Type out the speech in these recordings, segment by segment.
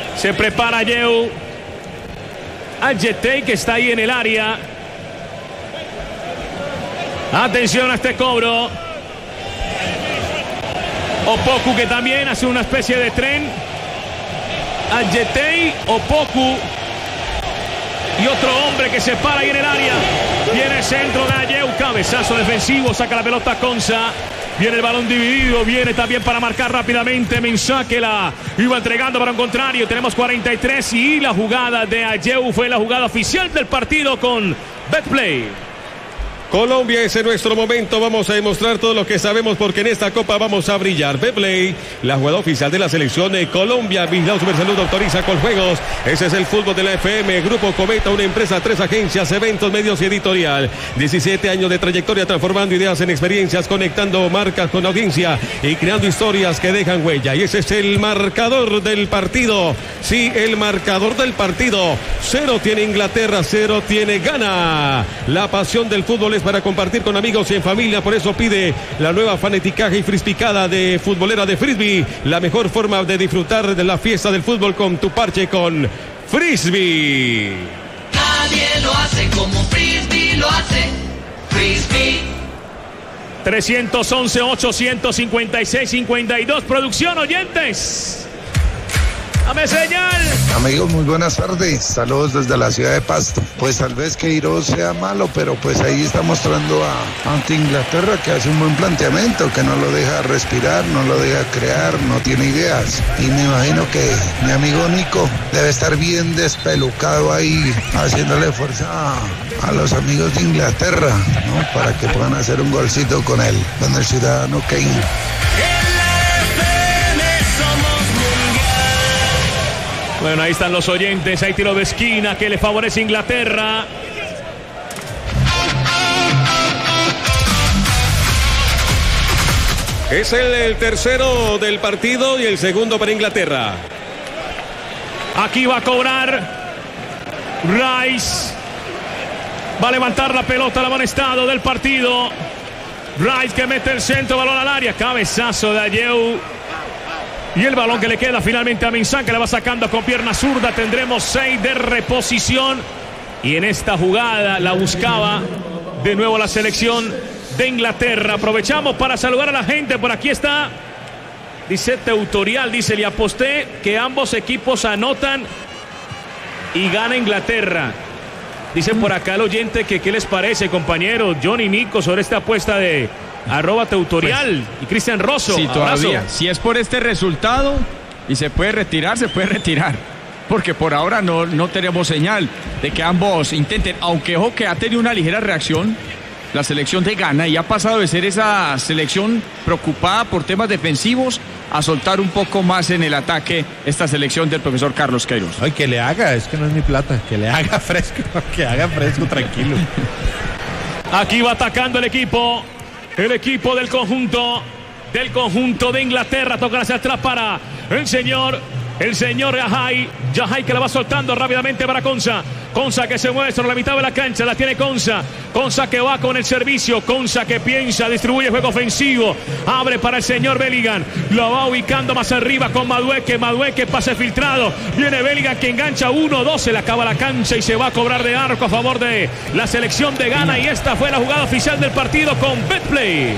Se prepara Ayew. Adjetey, que está ahí en el área. Atención a este cobro. Opoku, que también hace una especie de tren. Adjetey, Opoku y otro hombre que se para ahí en el área. Viene el centro de Ayew, cabezazo defensivo, saca la pelota Konsa. Viene el balón dividido, viene también para marcar rápidamente Mensah, que la iba entregando para un contrario. Tenemos 43 y la jugada de Ayew fue la jugada oficial del partido con Betplay. Colombia, ese es nuestro momento. Vamos a demostrar todo lo que sabemos porque en esta copa vamos a brillar. Betplay, la jugada oficial de la selección de Colombia. Vigilado Supersalud autoriza Coljuegos. Ese es el fútbol de la FM. Grupo Cometa, una empresa, 3 agencias, eventos, medios y editorial. 17 años de trayectoria transformando ideas en experiencias, conectando marcas con audiencia y creando historias que dejan huella. Y ese es el marcador del partido. Sí, el marcador del partido. 0 tiene Inglaterra, 0 tiene Ghana. La pasión del fútbol es para compartir con amigos y en familia, por eso pide la nueva fanaticaje y frispicada de futbolera de Frisbee, la mejor forma de disfrutar de la fiesta del fútbol con tu parche con Frisbee. Nadie lo hace como Frisbee lo hace. Frisbee. 311-856-52. Producción, oyentes. Dame señal. Amigos, muy buenas tardes. Saludos desde la ciudad de Pasto. Pues tal vez Queiroz sea malo, pero pues ahí está mostrando ante Inglaterra que hace un buen planteamiento, que no lo deja respirar, no lo deja crear, no tiene ideas. Y me imagino que mi amigo Nico debe estar bien despelucado ahí, haciéndole fuerza a los amigos de Inglaterra, ¿no? Para que puedan hacer un golcito con el ciudadano Kane. Bueno, ahí están los oyentes, hay tiro de esquina que le favorece a Inglaterra. Es el tercero del partido y el segundo para Inglaterra. Aquí va a cobrar Rice. Va a levantar la pelota, el amonestado del partido. Rice que mete el centro, balón al área, cabezazo de Ayew. Y el balón que le queda finalmente a Mensah, que le va sacando con pierna zurda. Tendremos 6 de reposición. Y en esta jugada la buscaba de nuevo la selección de Inglaterra. Aprovechamos para saludar a la gente. Por aquí está, dice Tutorial, dice, le aposté que ambos equipos anotan y gana Inglaterra. Dice por acá el oyente que qué les parece, compañero Johnny Nico, sobre esta apuesta de @Tutorial y Cristian Rosso. Sí, todavía. Si es por este resultado y se puede retirar, porque por ahora no tenemos señal de que ambos intenten, aunque ojo que ha tenido una ligera reacción la selección de Ghana y ha pasado de ser esa selección preocupada por temas defensivos a soltar un poco más en el ataque esta selección del profesor Carlos Queiroz. Ay, que le haga, es que no es mi plata, que le haga fresco, tranquilo. Aquí va atacando el equipo del conjunto de Inglaterra. Toca hacia atrás para el señor Yahai que la va soltando rápidamente para Konsa que se mueve sobre la mitad de la cancha, la tiene Konsa que va con el servicio, Konsa que piensa, distribuye juego ofensivo, abre para el señor Bellingham, lo va ubicando más arriba con Madueke, pase filtrado, viene Bellingham que engancha 1-2, se le acaba la cancha y se va a cobrar de arco a favor de la selección de Ghana. Y esta fue la jugada oficial del partido con Betplay.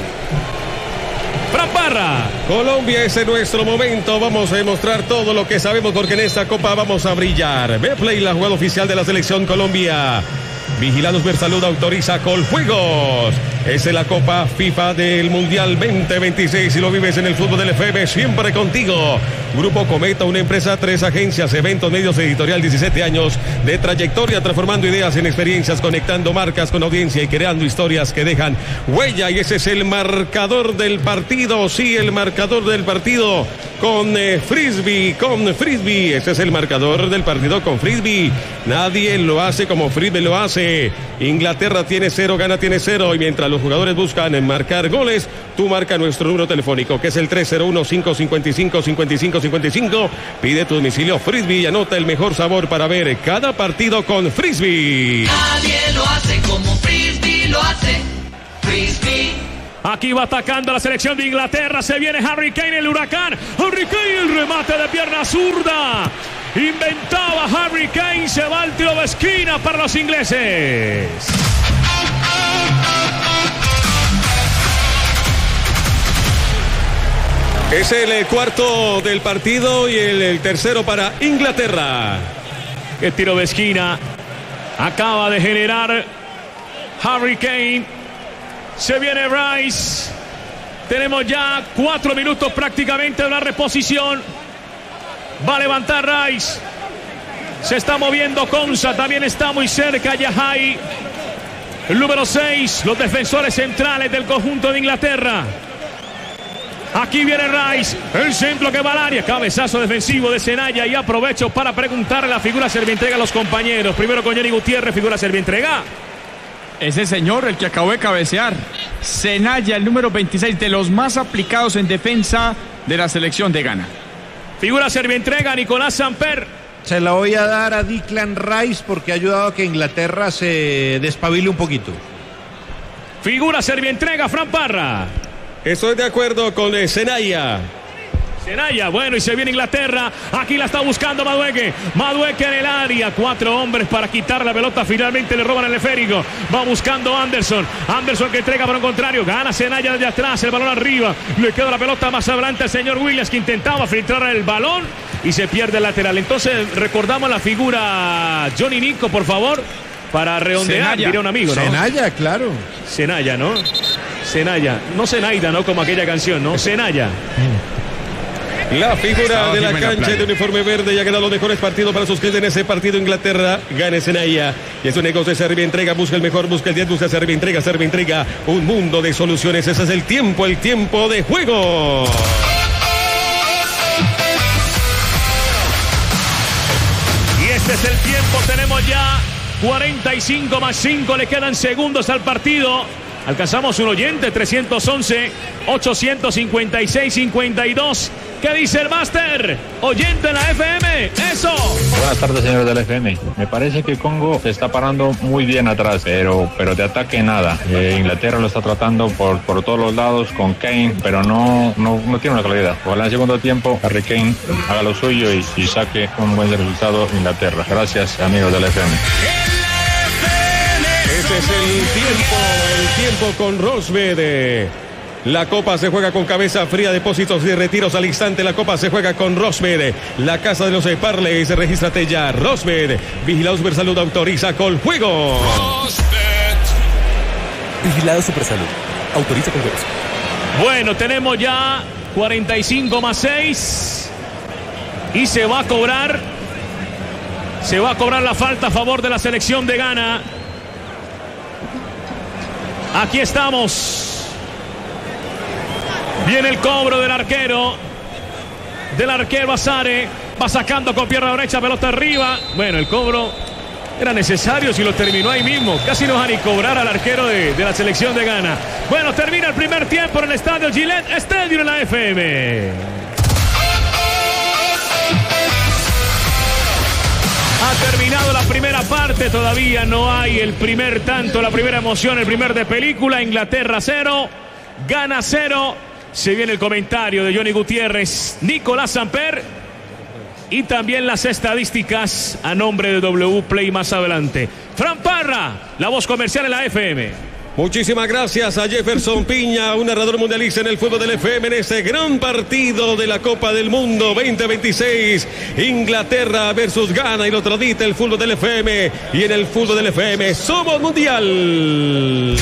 Fran Parra. Colombia, ese es nuestro momento. Vamos a demostrar todo lo que sabemos porque en esta copa vamos a brillar. Betplay, la jugada oficial de la selección Colombia. Vigilado Supersalud autoriza Coljuegos. Esa es la Copa FIFA del Mundial 2026 y lo vives en el fútbol del FM, siempre contigo. Grupo Cometa, una empresa, 3 agencias, eventos, medios, editorial, 17 años de trayectoria, transformando ideas en experiencias, conectando marcas con audiencia y creando historias que dejan huella. Y ese es el marcador del partido, sí, el marcador del partido con Frisbee. Ese es el marcador del partido con Frisbee. Nadie lo hace como Frisbee lo hace. Inglaterra tiene 0, Ghana tiene 0. Y mientras los jugadores buscan marcar goles, tú marca nuestro número telefónico, que es el 301-555-5555. Pide tu domicilio Frisbee y anota el mejor sabor para ver cada partido con Frisbee. Nadie lo hace como Frisbee lo hace. Frisbee. Aquí va atacando la selección de Inglaterra. Se viene Harry Kane, el huracán. Harry Kane, el remate de pierna zurda. Inventaba Harry Kane. Se va al tiro de esquina para los ingleses. Es el cuarto del partido y el tercero para Inglaterra. El tiro de esquina acaba de generar Harry Kane. Se viene Rice. Tenemos ya 4 minutos prácticamente de la reposición. Va a levantar Rice. Se está moviendo Konsa. También está muy cerca Yahai. El número 6. Los defensores centrales del conjunto de Inglaterra. Aquí viene Rice, el centro que va al área, cabezazo defensivo de Senaya y aprovecho para preguntarle la figura servientrega a los compañeros. Primero con Johnny Gutiérrez, figura servientrega. Ese señor, el que acabó de cabecear, Senaya, el número 26, de los más aplicados en defensa de la selección de Ghana. Figura servientrega, Nicolás Samper. Se la voy a dar a Declan Rice porque ha ayudado a que Inglaterra se despabile un poquito. Figura servientrega, Fran Parra. Estoy de acuerdo con Senaya. Senaya, bueno, y se viene Inglaterra. Aquí la está buscando Madueke. Madueke en el área. 4 hombres para quitar la pelota. Finalmente le roban el esférico. Va buscando Anderson. Anderson que entrega para un contrario. Gana Senaya desde atrás. El balón arriba. Le queda la pelota más adelante al señor Williams, que intentaba filtrar el balón y se pierde el lateral. Entonces recordamos la figura Johnny Nico, por favor, para redondear. Diré un amigo, ¿no? Senaya, claro. Senaya, ¿no? Senaya, no Zenaida, ¿no? Como aquella canción, ¿no? Senaya. La figura de la cancha de uniforme verde ya ha ganado los mejores partidos para sus clientes en ese partido. Inglaterra gana Senaya. Y es un negocio de Servientrega. Busca el mejor, busca el 10, busca Servientrega. Servientrega, un mundo de soluciones. Ese es el tiempo de juego. Y este es el tiempo. Tenemos ya 45 más 5. Le quedan segundos al partido. Alcanzamos un oyente, 311-856-52. ¿Qué dice el máster? Oyente en la FM. ¡Eso! Buenas tardes, señores del FM. Me parece que Congo se está parando muy bien atrás, pero de ataque nada. Inglaterra lo está tratando por todos los lados con Kane, pero no tiene una calidad. Ojalá en el segundo tiempo Harry Kane haga lo suyo y saque un buen resultado Inglaterra. Gracias, amigos del FM. Ese es el tiempo con Rosberg. La copa se juega con cabeza fría, depósitos y retiros al instante. La copa se juega con Rosberg. La casa de los Parley, se regístrate ya. Rosberg, Vigilado Supersalud, autoriza con juego. Vigilado Supersalud, autoriza con juego. Bueno, tenemos ya 45 más 6. Y se va a cobrar la falta a favor de la selección de Ghana. Aquí estamos. Viene el cobro del arquero Azare. Va sacando con pierna derecha, pelota arriba. Bueno, el cobro era necesario si lo terminó ahí mismo. Casi no va ni cobrar al arquero de la selección de Ghana. Bueno, termina el primer tiempo en el estadio Gillette Stadium en la FM. Ha terminado la primera parte, todavía no hay el primer tanto, la primera emoción, el primer de película. Inglaterra 0, Ghana 0. Se viene el comentario de Johnny Gutiérrez, Nicolás Samper y también las estadísticas a nombre de W Play más adelante. Fran Parra, la voz comercial en la FM. Muchísimas gracias a Jefferson Piña, un narrador mundialista en el fútbol del FM en este gran partido de la Copa del Mundo 2026. Inglaterra versus Ghana, y lo transmite el fútbol del FM. Y en el fútbol del FM somos mundial.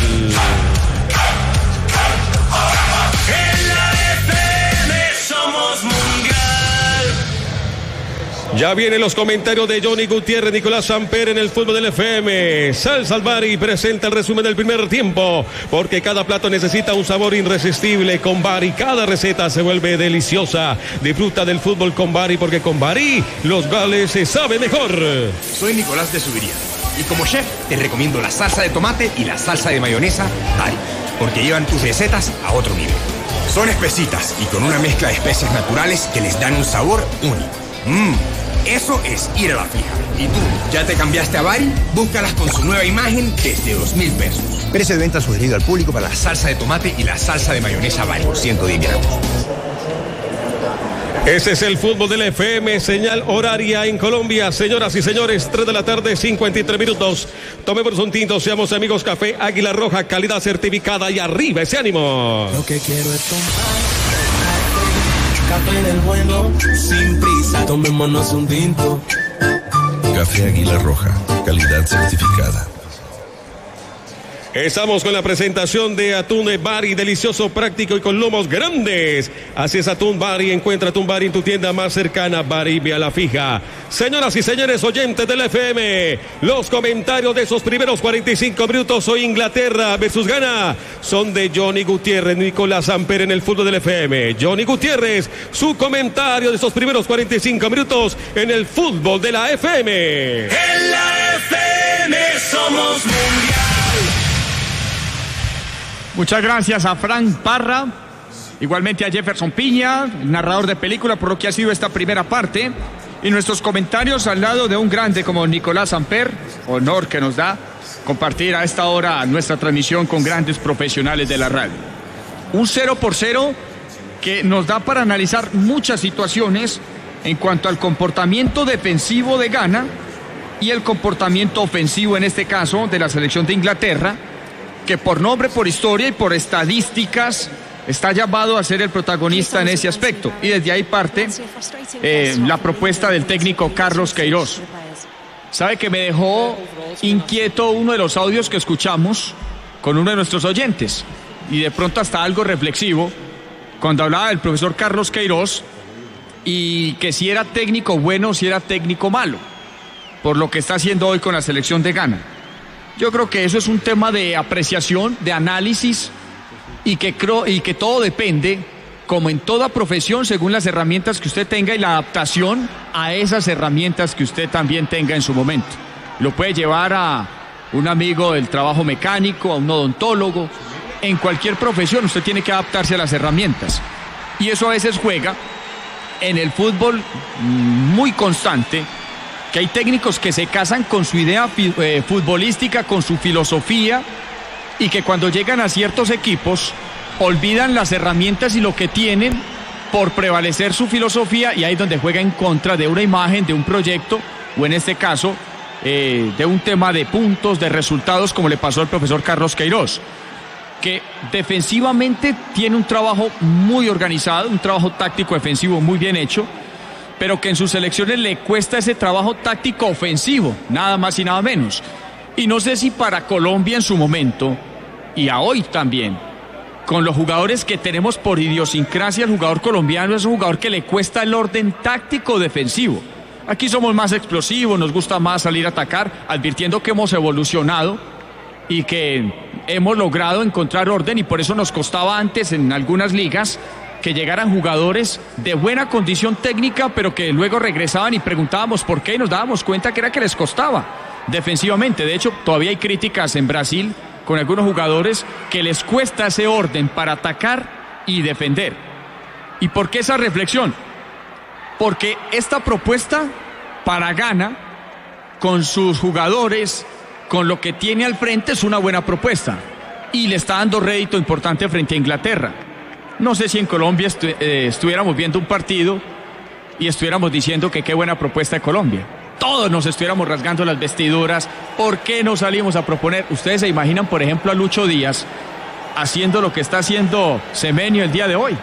Ya vienen los comentarios de Johnny Gutiérrez, Nicolás Samper en el fútbol del FM. Salsa al Bari presenta el resumen del primer tiempo, porque cada plato necesita un sabor irresistible. Con Bari cada receta se vuelve deliciosa. Disfruta del fútbol con Bari, porque con Bari los goles se saben mejor. Soy Nicolás de Subiría y como chef te recomiendo la salsa de tomate y la salsa de mayonesa Bari, porque llevan tus recetas a otro nivel. Son espesitas y con una mezcla de especias naturales que les dan un sabor único. Eso es ir a la fija. ¿Y tú, ya te cambiaste a Bari? Búscalas con su nueva imagen desde 2,000 pesos. Precio de venta sugerido al público para la salsa de tomate y la salsa de mayonesa Bari por 110 gramos. Ese es el fútbol del FM, señal horaria en Colombia. Señoras y señores, 3 de la tarde, 53 minutos. Tomemos un tinto, seamos amigos. Café Águila Roja, calidad certificada, y arriba ese ánimo. Lo que quiero es tomar café del bueno, sin prisa. Tomémonos un tinto. Café Águila Roja, calidad certificada. Estamos con la presentación de atún de Bari, delicioso, práctico y con lomos grandes. Así es atún Bari, encuentra atún Bari en tu tienda más cercana. Bari, ve a la fija. Señoras y señores oyentes del FM, los comentarios de esos primeros 45 minutos hoy Inglaterra versus Ghana son de Johnny Gutiérrez, Nicolás Samper en el fútbol del FM. Johnny Gutiérrez, su comentario de esos primeros 45 minutos en el fútbol de la FM. En la FM somos mundial. Muchas gracias a Frank Parra, igualmente a Jefferson Piña, el narrador de película, por lo que ha sido esta primera parte. Y nuestros comentarios al lado de un grande como Nicolás Samper, honor que nos da compartir a esta hora nuestra transmisión con grandes profesionales de la radio. Un 0-0 que nos da para analizar muchas situaciones en cuanto al comportamiento defensivo de Ghana y el comportamiento ofensivo, en este caso, de la selección de Inglaterra, que por nombre, por historia y por estadísticas está llamado a ser el protagonista en ese aspecto. Y desde ahí parte la propuesta del técnico Carlos Queiroz. Sabe que me dejó inquieto uno de los audios que escuchamos con uno de nuestros oyentes, y de pronto hasta algo reflexivo, cuando hablaba del profesor Carlos Queiroz y que si era técnico bueno o si era técnico malo, por lo que está haciendo hoy con la selección de Ghana. Yo creo que eso es un tema de apreciación, de análisis, y que todo depende, como en toda profesión, según las herramientas que usted tenga y la adaptación a esas herramientas que usted también tenga en su momento. Lo puede llevar a un amigo del trabajo mecánico, a un odontólogo. En cualquier profesión usted tiene que adaptarse a las herramientas. Y eso a veces juega en el fútbol muy constante, que hay técnicos que se casan con su idea futbolística, con su filosofía, y que cuando llegan a ciertos equipos olvidan las herramientas y lo que tienen por prevalecer su filosofía, y ahí es donde juega en contra de una imagen, de un proyecto, o en este caso de un tema de puntos, de resultados, como le pasó al profesor Carlos Queiroz, que defensivamente tiene un trabajo muy organizado, un trabajo táctico defensivo muy bien hecho, pero que en sus selecciones le cuesta ese trabajo táctico ofensivo, nada más y nada menos. Y no sé si para Colombia en su momento, y a hoy también, con los jugadores que tenemos por idiosincrasia, el jugador colombiano es un jugador que le cuesta el orden táctico defensivo. Aquí somos más explosivos, nos gusta más salir a atacar, advirtiendo que hemos evolucionado y que hemos logrado encontrar orden, y por eso nos costaba antes en algunas ligas que llegaran jugadores de buena condición técnica, pero que luego regresaban y preguntábamos por qué, y nos dábamos cuenta que era que les costaba defensivamente. De hecho, todavía hay críticas en Brasil con algunos jugadores que les cuesta ese orden para atacar y defender. ¿Y por qué esa reflexión? Porque esta propuesta para Ghana, con sus jugadores, con lo que tiene al frente, es una buena propuesta y le está dando rédito importante frente a Inglaterra. No sé si en Colombia estuviéramos viendo un partido y estuviéramos diciendo que qué buena propuesta de Colombia. Todos nos estuviéramos rasgando las vestiduras. ¿Por qué no salimos a proponer? Ustedes se imaginan, por ejemplo, a Lucho Díaz haciendo lo que está haciendo Semenyo el día de hoy,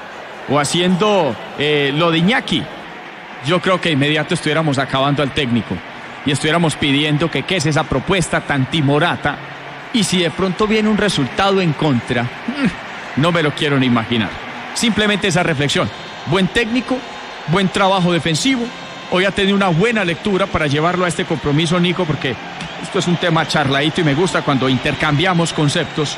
o haciendo lo de Iñaki. Yo creo que de inmediato estuviéramos acabando al técnico y estuviéramos pidiendo que qué es esa propuesta tan timorata, y si de pronto viene un resultado en contra, no me lo quiero ni imaginar. Simplemente esa reflexión. Buen técnico, buen trabajo defensivo. Hoy ha tenido una buena lectura para llevarlo a este compromiso, Nico, porque esto es un tema charladito y me gusta cuando intercambiamos conceptos.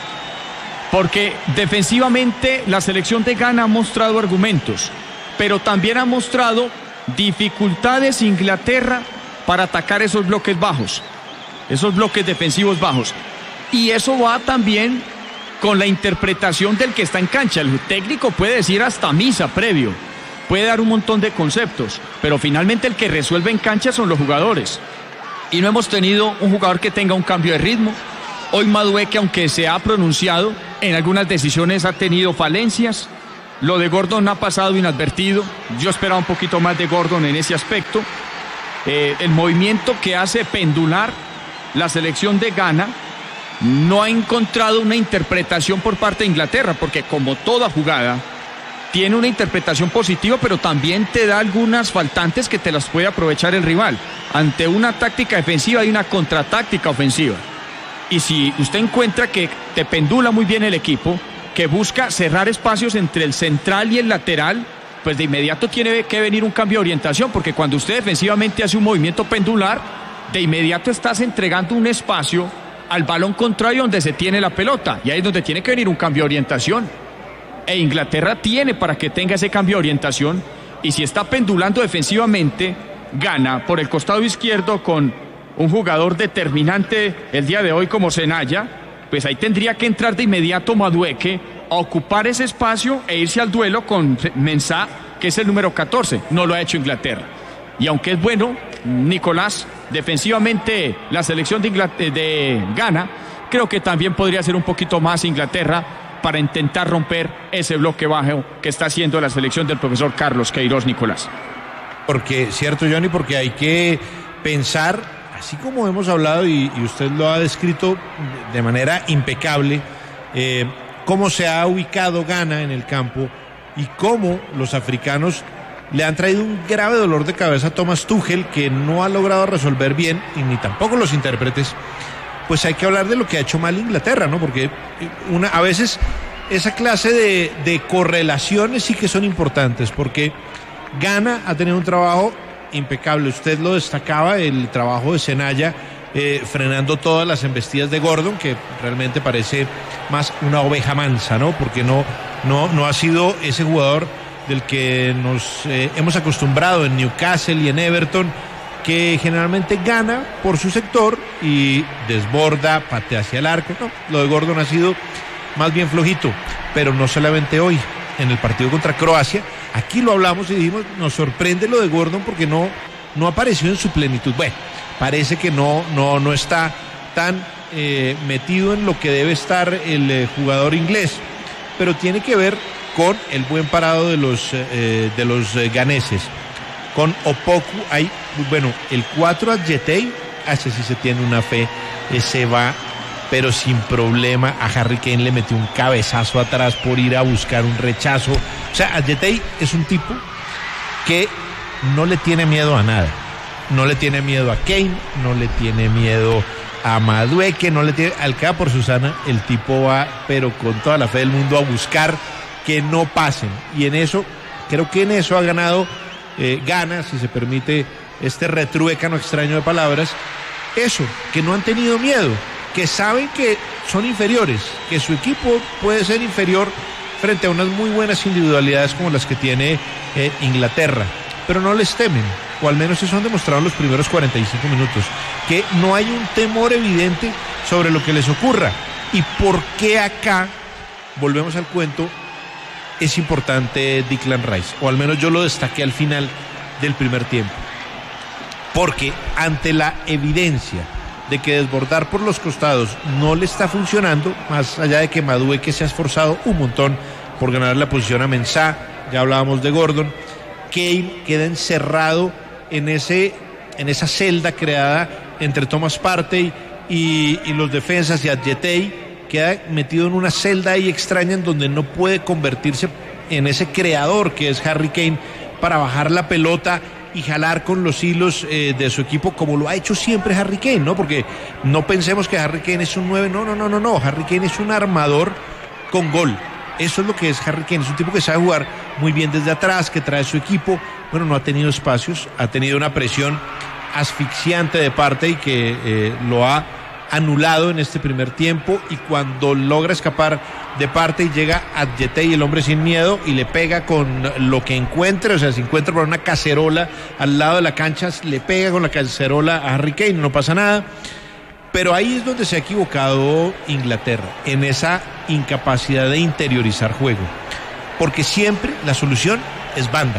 Porque defensivamente la selección de Ghana ha mostrado argumentos, pero también ha mostrado dificultades Inglaterra para atacar esos bloques bajos, esos bloques defensivos bajos. Y eso va también con la interpretación del que está en cancha. El técnico puede decir hasta misa previo, puede dar un montón de conceptos, pero finalmente el que resuelve en cancha son los jugadores. Y no hemos tenido un jugador que tenga un cambio de ritmo. Hoy Madueke, aunque se ha pronunciado, en algunas decisiones ha tenido falencias. Lo de Gordon ha pasado inadvertido. Yo esperaba un poquito más de Gordon en ese aspecto. El movimiento que hace pendular la selección de Ghana no ha encontrado una interpretación por parte de Inglaterra, porque como toda jugada tiene una interpretación positiva, pero también te da algunas faltantes que te las puede aprovechar el rival. Ante una táctica defensiva hay una contratáctica ofensiva. Y si usted encuentra que te pendula muy bien el equipo, que busca cerrar espacios entre el central y el lateral, pues de inmediato tiene que venir un cambio de orientación, porque cuando usted defensivamente hace un movimiento pendular, de inmediato estás entregando un espacio al balón contrario donde se tiene la pelota, y ahí es donde tiene que venir un cambio de orientación. E Inglaterra tiene para que tenga ese cambio de orientación, y si está pendulando defensivamente, gana por el costado izquierdo con un jugador determinante el día de hoy como Senaya, pues ahí tendría que entrar de inmediato Madueke a ocupar ese espacio e irse al duelo con Mensah, que es el número 14. No lo ha hecho Inglaterra. Y aunque es bueno, Nicolás, defensivamente la selección de Ghana, creo que también podría ser un poquito más Inglaterra para intentar romper ese bloque bajo que está haciendo la selección del profesor Carlos Queiroz, Nicolás. Porque, cierto, Johnny, porque hay que pensar, así como hemos hablado y usted lo ha descrito de manera impecable, cómo se ha ubicado Ghana en el campo y cómo los africanos le han traído un grave dolor de cabeza a Thomas Tuchel, que no ha logrado resolver bien, y ni tampoco los intérpretes. Pues hay que hablar de lo que ha hecho mal Inglaterra, ¿no? Porque a veces esa clase de correlaciones sí que son importantes, porque Ghana ha tenido un trabajo impecable. Usted lo destacaba, el trabajo de Senaya, frenando todas las embestidas de Gordon, que realmente parece más una oveja mansa, ¿no? Porque no ha sido ese jugador del que nos hemos acostumbrado en Newcastle y en Everton, que generalmente gana por su sector y desborda, patea hacia el arco. No, lo de Gordon ha sido más bien flojito, pero no solamente hoy, en el partido contra Croacia. Aquí lo hablamos y dijimos, nos sorprende lo de Gordon porque no apareció en su plenitud. Bueno, parece que no está tan metido en lo que debe estar el jugador inglés, pero tiene que ver con el buen parado de los ganeses. Con Opoku hay, bueno, el 4 a Yetey, ese sí se tiene una fe, ese va, pero sin problema. A Harry Kane le metió un cabezazo atrás por ir a buscar un rechazo. O sea, Yetey es un tipo que no le tiene miedo a nada. No le tiene miedo a Kane, no le tiene miedo a Madueke, no le tiene, al cabo por Susana, el tipo va, pero con toda la fe del mundo, a buscar que no pasen. Y en eso, creo que en eso ha ganado Ghana, si se permite este retruécano extraño de palabras, eso, que no han tenido miedo, que saben que son inferiores, que su equipo puede ser inferior frente a unas muy buenas individualidades como las que tiene Inglaterra, pero no les temen, o al menos eso han demostrado en los primeros 45 minutos, que no hay un temor evidente sobre lo que les ocurra. ¿Y por qué acá, volvemos al cuento, es importante Declan Rice? O al menos yo lo destaqué al final del primer tiempo, porque ante la evidencia de que desbordar por los costados no le está funcionando, más allá de que Madueke se ha esforzado un montón por ganar la posición a Mensah, ya hablábamos de Gordon, Kane queda encerrado en esa celda creada entre Thomas Partey y los defensas, y Adjetey queda metido en una celda ahí extraña en donde no puede convertirse en ese creador que es Harry Kane para bajar la pelota y jalar con los hilos de su equipo, como lo ha hecho siempre Harry Kane, ¿no? Porque no pensemos que Harry Kane es un 9, no. Harry Kane es un armador con gol. Eso es lo que es Harry Kane. Es un tipo que sabe jugar muy bien desde atrás, que trae su equipo. Bueno, no ha tenido espacios, ha tenido una presión asfixiante de parte y que lo ha anulado en este primer tiempo, y cuando logra escapar de parte y llega a Yetey, el hombre sin miedo, y le pega con lo que encuentre, o sea, si encuentra por una cacerola al lado de la cancha, le pega con la cacerola a Harry Kane, no pasa nada. Pero ahí es donde se ha equivocado Inglaterra, en esa incapacidad de interiorizar juego, porque siempre la solución es banda,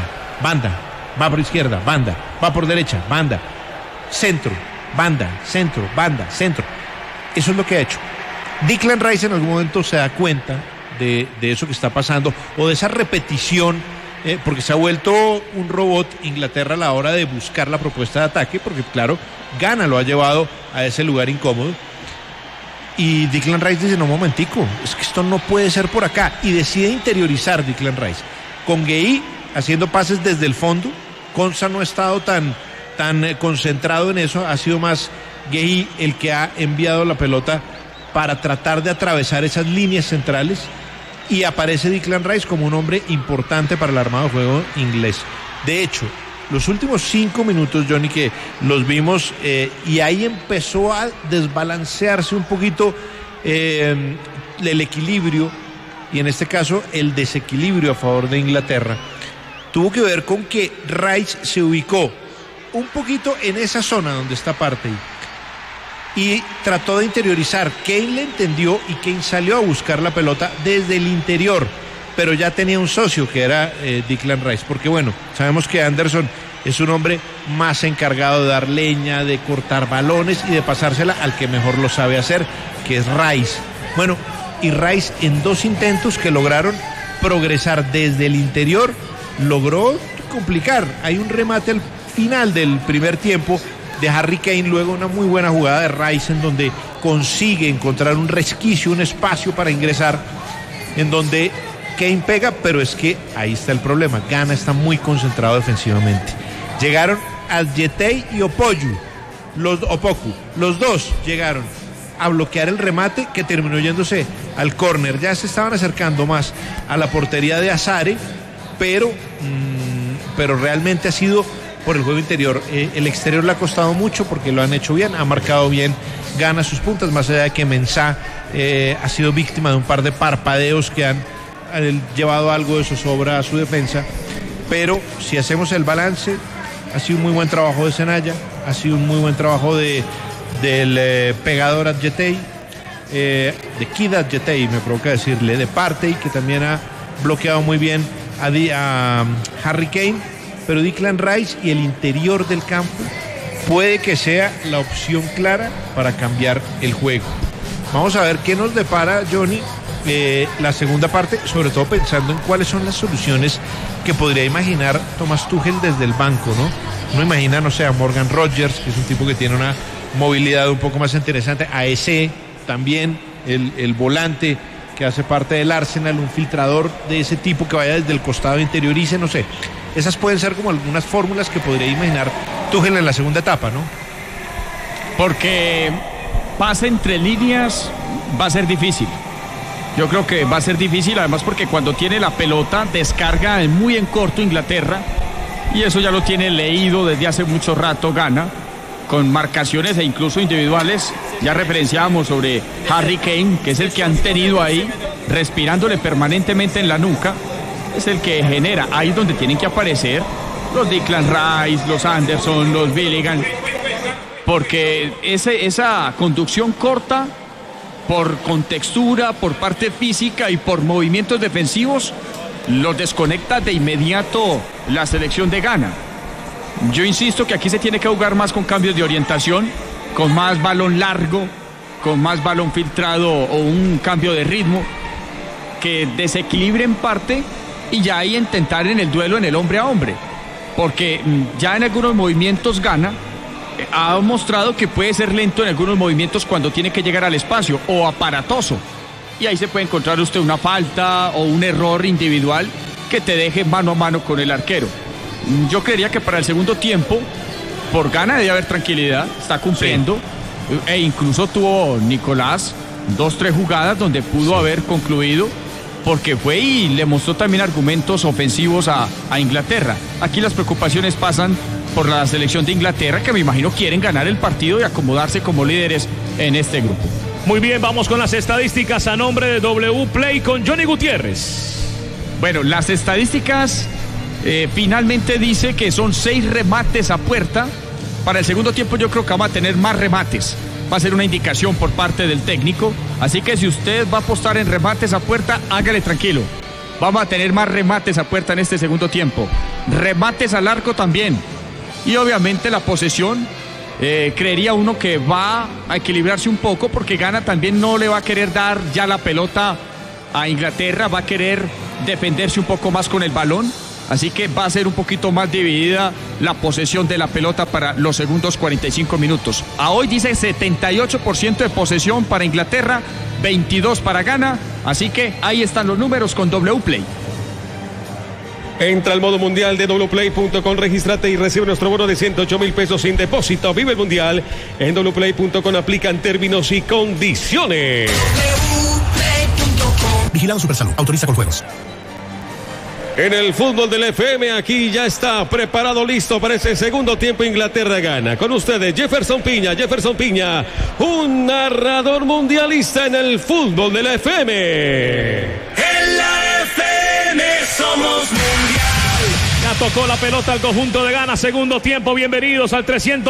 va por izquierda, banda, va por derecha, banda, centro, banda, centro, banda, centro. Eso es lo que ha hecho. Declan Rice en algún momento se da cuenta de eso que está pasando o de esa repetición, porque se ha vuelto un robot Inglaterra a la hora de buscar la propuesta de ataque, porque claro, Ghana lo ha llevado a ese lugar incómodo. Y Declan Rice dice, no, momentico, es que esto no puede ser por acá, y decide interiorizar Declan Rice con Gueye haciendo pases desde el fondo. Konsa no ha estado tan concentrado en eso, ha sido más Gueye el que ha enviado la pelota para tratar de atravesar esas líneas centrales, y aparece Declan Rice como un hombre importante para el armado de juego inglés. De hecho, los últimos 5 minutos, Johnny, que los vimos, y ahí empezó a desbalancearse un poquito el equilibrio, y en este caso el desequilibrio a favor de Inglaterra, tuvo que ver con que Rice se ubicó un poquito en esa zona donde está Partey y trató de interiorizar. Kane le entendió y Kane salió a buscar la pelota desde el interior, pero ya tenía un socio que era Declan Rice, porque bueno, sabemos que Anderson es un hombre más encargado de dar leña, de cortar balones y de pasársela al que mejor lo sabe hacer, que es Rice. Bueno, y Rice en 2 intentos que lograron progresar desde el interior, logró complicar. Hay un remate al final del primer tiempo de Harry Kane, luego una muy buena jugada de Rice en donde consigue encontrar un resquicio, un espacio para ingresar, en donde Kane pega, pero es que ahí está el problema. Ghana está muy concentrado defensivamente. Llegaron Adjetey y Opoku, los dos llegaron a bloquear el remate que terminó yéndose al córner. Ya se estaban acercando más a la portería de Azare, pero realmente ha sido por el juego interior. El exterior le ha costado mucho porque lo han hecho bien, ha marcado bien, gana sus puntas, más allá de que Mensah ha sido víctima de un par de parpadeos que han llevado algo de zozobra a su defensa. Pero si hacemos el balance, ha sido un muy buen trabajo de Senaya, ha sido un muy buen trabajo del pegador Adjetey, de Kid Adjetey, me provoca decirle, de Partey, que también ha bloqueado muy bien a Harry Kane, pero Declan Rice y el interior del campo puede que sea la opción clara para cambiar el juego. Vamos a ver qué nos depara, Johnny, la segunda parte, sobre todo pensando en cuáles son las soluciones que podría imaginar Thomas Tuchel desde el banco, ¿no? Uno imagina, no sé, a Morgan Rogers, que es un tipo que tiene una movilidad un poco más interesante, a ese también, el volante que hace parte del Arsenal, un filtrador de ese tipo que vaya desde el costado, interiorice, no sé. Esas pueden ser como algunas fórmulas que podría imaginar Tuchel en la segunda etapa, ¿no? Porque pase entre líneas va a ser difícil. Yo creo que va a ser difícil, además porque cuando tiene la pelota descarga muy en corto Inglaterra, y eso ya lo tiene leído desde hace mucho rato Ghana, con marcaciones e incluso individuales. Ya referenciábamos sobre Harry Kane, que es el que han tenido ahí respirándole permanentemente en la nuca, es el que genera, ahí es donde tienen que aparecer los Declan Rice, los Anderson, los Billingham, porque esa conducción corta, por contextura, por parte física y por movimientos defensivos, los desconecta de inmediato la selección de Ghana. Yo insisto que aquí se tiene que jugar más con cambios de orientación, con más balón largo, con más balón filtrado o un cambio de ritmo que desequilibre en parte, y ya ahí intentar en el duelo en el hombre a hombre, porque ya en algunos movimientos Ghana ha mostrado que puede ser lento en algunos movimientos cuando tiene que llegar al espacio, o aparatoso, y ahí se puede encontrar usted una falta o un error individual que te deje mano a mano con el arquero. Yo creería que para el segundo tiempo, por Ghana debe haber tranquilidad, está cumpliendo, sí. E incluso tuvo Nicolás 2-3 jugadas donde pudo haber concluido, porque fue y le mostró también argumentos ofensivos a Inglaterra. Aquí las preocupaciones pasan por la selección de Inglaterra, que me imagino quieren ganar el partido y acomodarse como líderes en este grupo. Muy bien, vamos con las estadísticas a nombre de W Play con Johnny Gutiérrez. Bueno, las estadísticas finalmente dice que son 6 remates a puerta. Para el segundo tiempo yo creo que vamos a tener más remates. Va a ser una indicación por parte del técnico. Así que si usted va a apostar en remates a puerta, hágale tranquilo. Vamos a tener más remates a puerta en este segundo tiempo. Remates al arco también. Y obviamente la posesión, creería uno que va a equilibrarse un poco, porque Ghana también no le va a querer dar ya la pelota a Inglaterra, va a querer defenderse un poco más con el balón. Así que va a ser un poquito más dividida la posesión de la pelota para los segundos 45 minutos. A hoy dice 78% de posesión para Inglaterra, 22 para Ghana. Así que ahí están los números con Wplay. Entra al modo mundial de wplay.com, regístrate y recibe nuestro bono de 108,000 pesos sin depósito. Vive el mundial en wplay.com, aplican términos y condiciones. Vigilado Supersalud, autoriza con juegos. En el fútbol del FM, aquí ya está preparado, listo para ese segundo tiempo. Inglaterra gana. Con ustedes, Jefferson Piña, un narrador mundialista en el fútbol del FM. En la FM somos mundial. Ya tocó la pelota al conjunto de Ghana, segundo tiempo. Bienvenidos al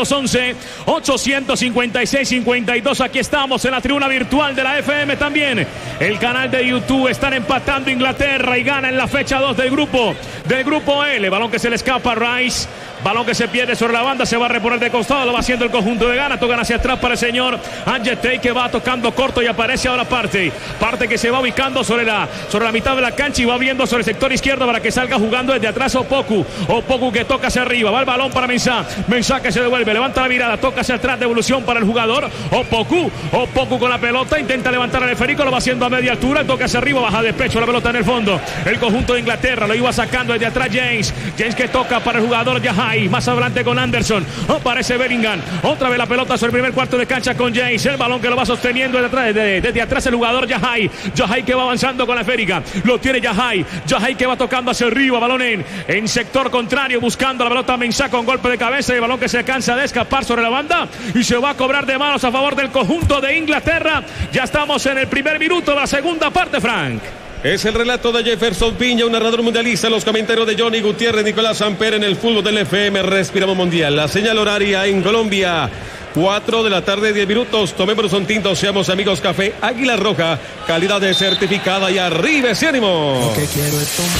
311-856-52. Aquí estamos en la tribuna virtual de la FM también. El canal de YouTube. Están empatando Inglaterra y Ghana en la fecha 2 del grupo L. Balón que se le escapa a Rice. Balón que se pierde sobre la banda, se va a reponer de costado, lo va haciendo el conjunto de Ghana. Tocan hacia atrás para el señor Angetey, que va tocando corto y aparece ahora Parte que se va ubicando sobre la mitad de la cancha y va viendo sobre el sector izquierdo para que salga jugando desde atrás Opoku que toca hacia arriba, va el balón para Mensah que se devuelve, levanta la mirada, toca hacia atrás, devolución para el jugador Opoku con la pelota, intenta levantar al esférico, lo va haciendo a media altura, toca hacia arriba, baja de pecho, la pelota en el fondo, el conjunto de Inglaterra lo iba sacando desde atrás James que toca para el jugador Yahai. Más adelante con Anderson, aparece Bellingham, otra vez la pelota sobre el primer cuarto de cancha con James, el balón que lo va sosteniendo desde atrás el jugador Yahai que va avanzando con la esférica, lo tiene Yahai que va tocando hacia arriba, balón en sector contrario, buscando la pelota Mensah con golpe de cabeza y el balón que se cansa de escapar sobre la banda y se va a cobrar de manos a favor del conjunto de Inglaterra. Ya estamos en el primer minuto de la segunda parte, Frank. Es el relato de Jefferson Piña, un narrador mundialista. Los comentarios de Johnny Gutiérrez, Nicolás Samper en el fútbol del FM. Respiramos mundial. La señal horaria en Colombia, 4 de la tarde, 10 minutos. Tomémonos un tinto, seamos amigos. Café Águila Roja, calidad de certificada y arriba ese ánimo. Lo que quiero es tomar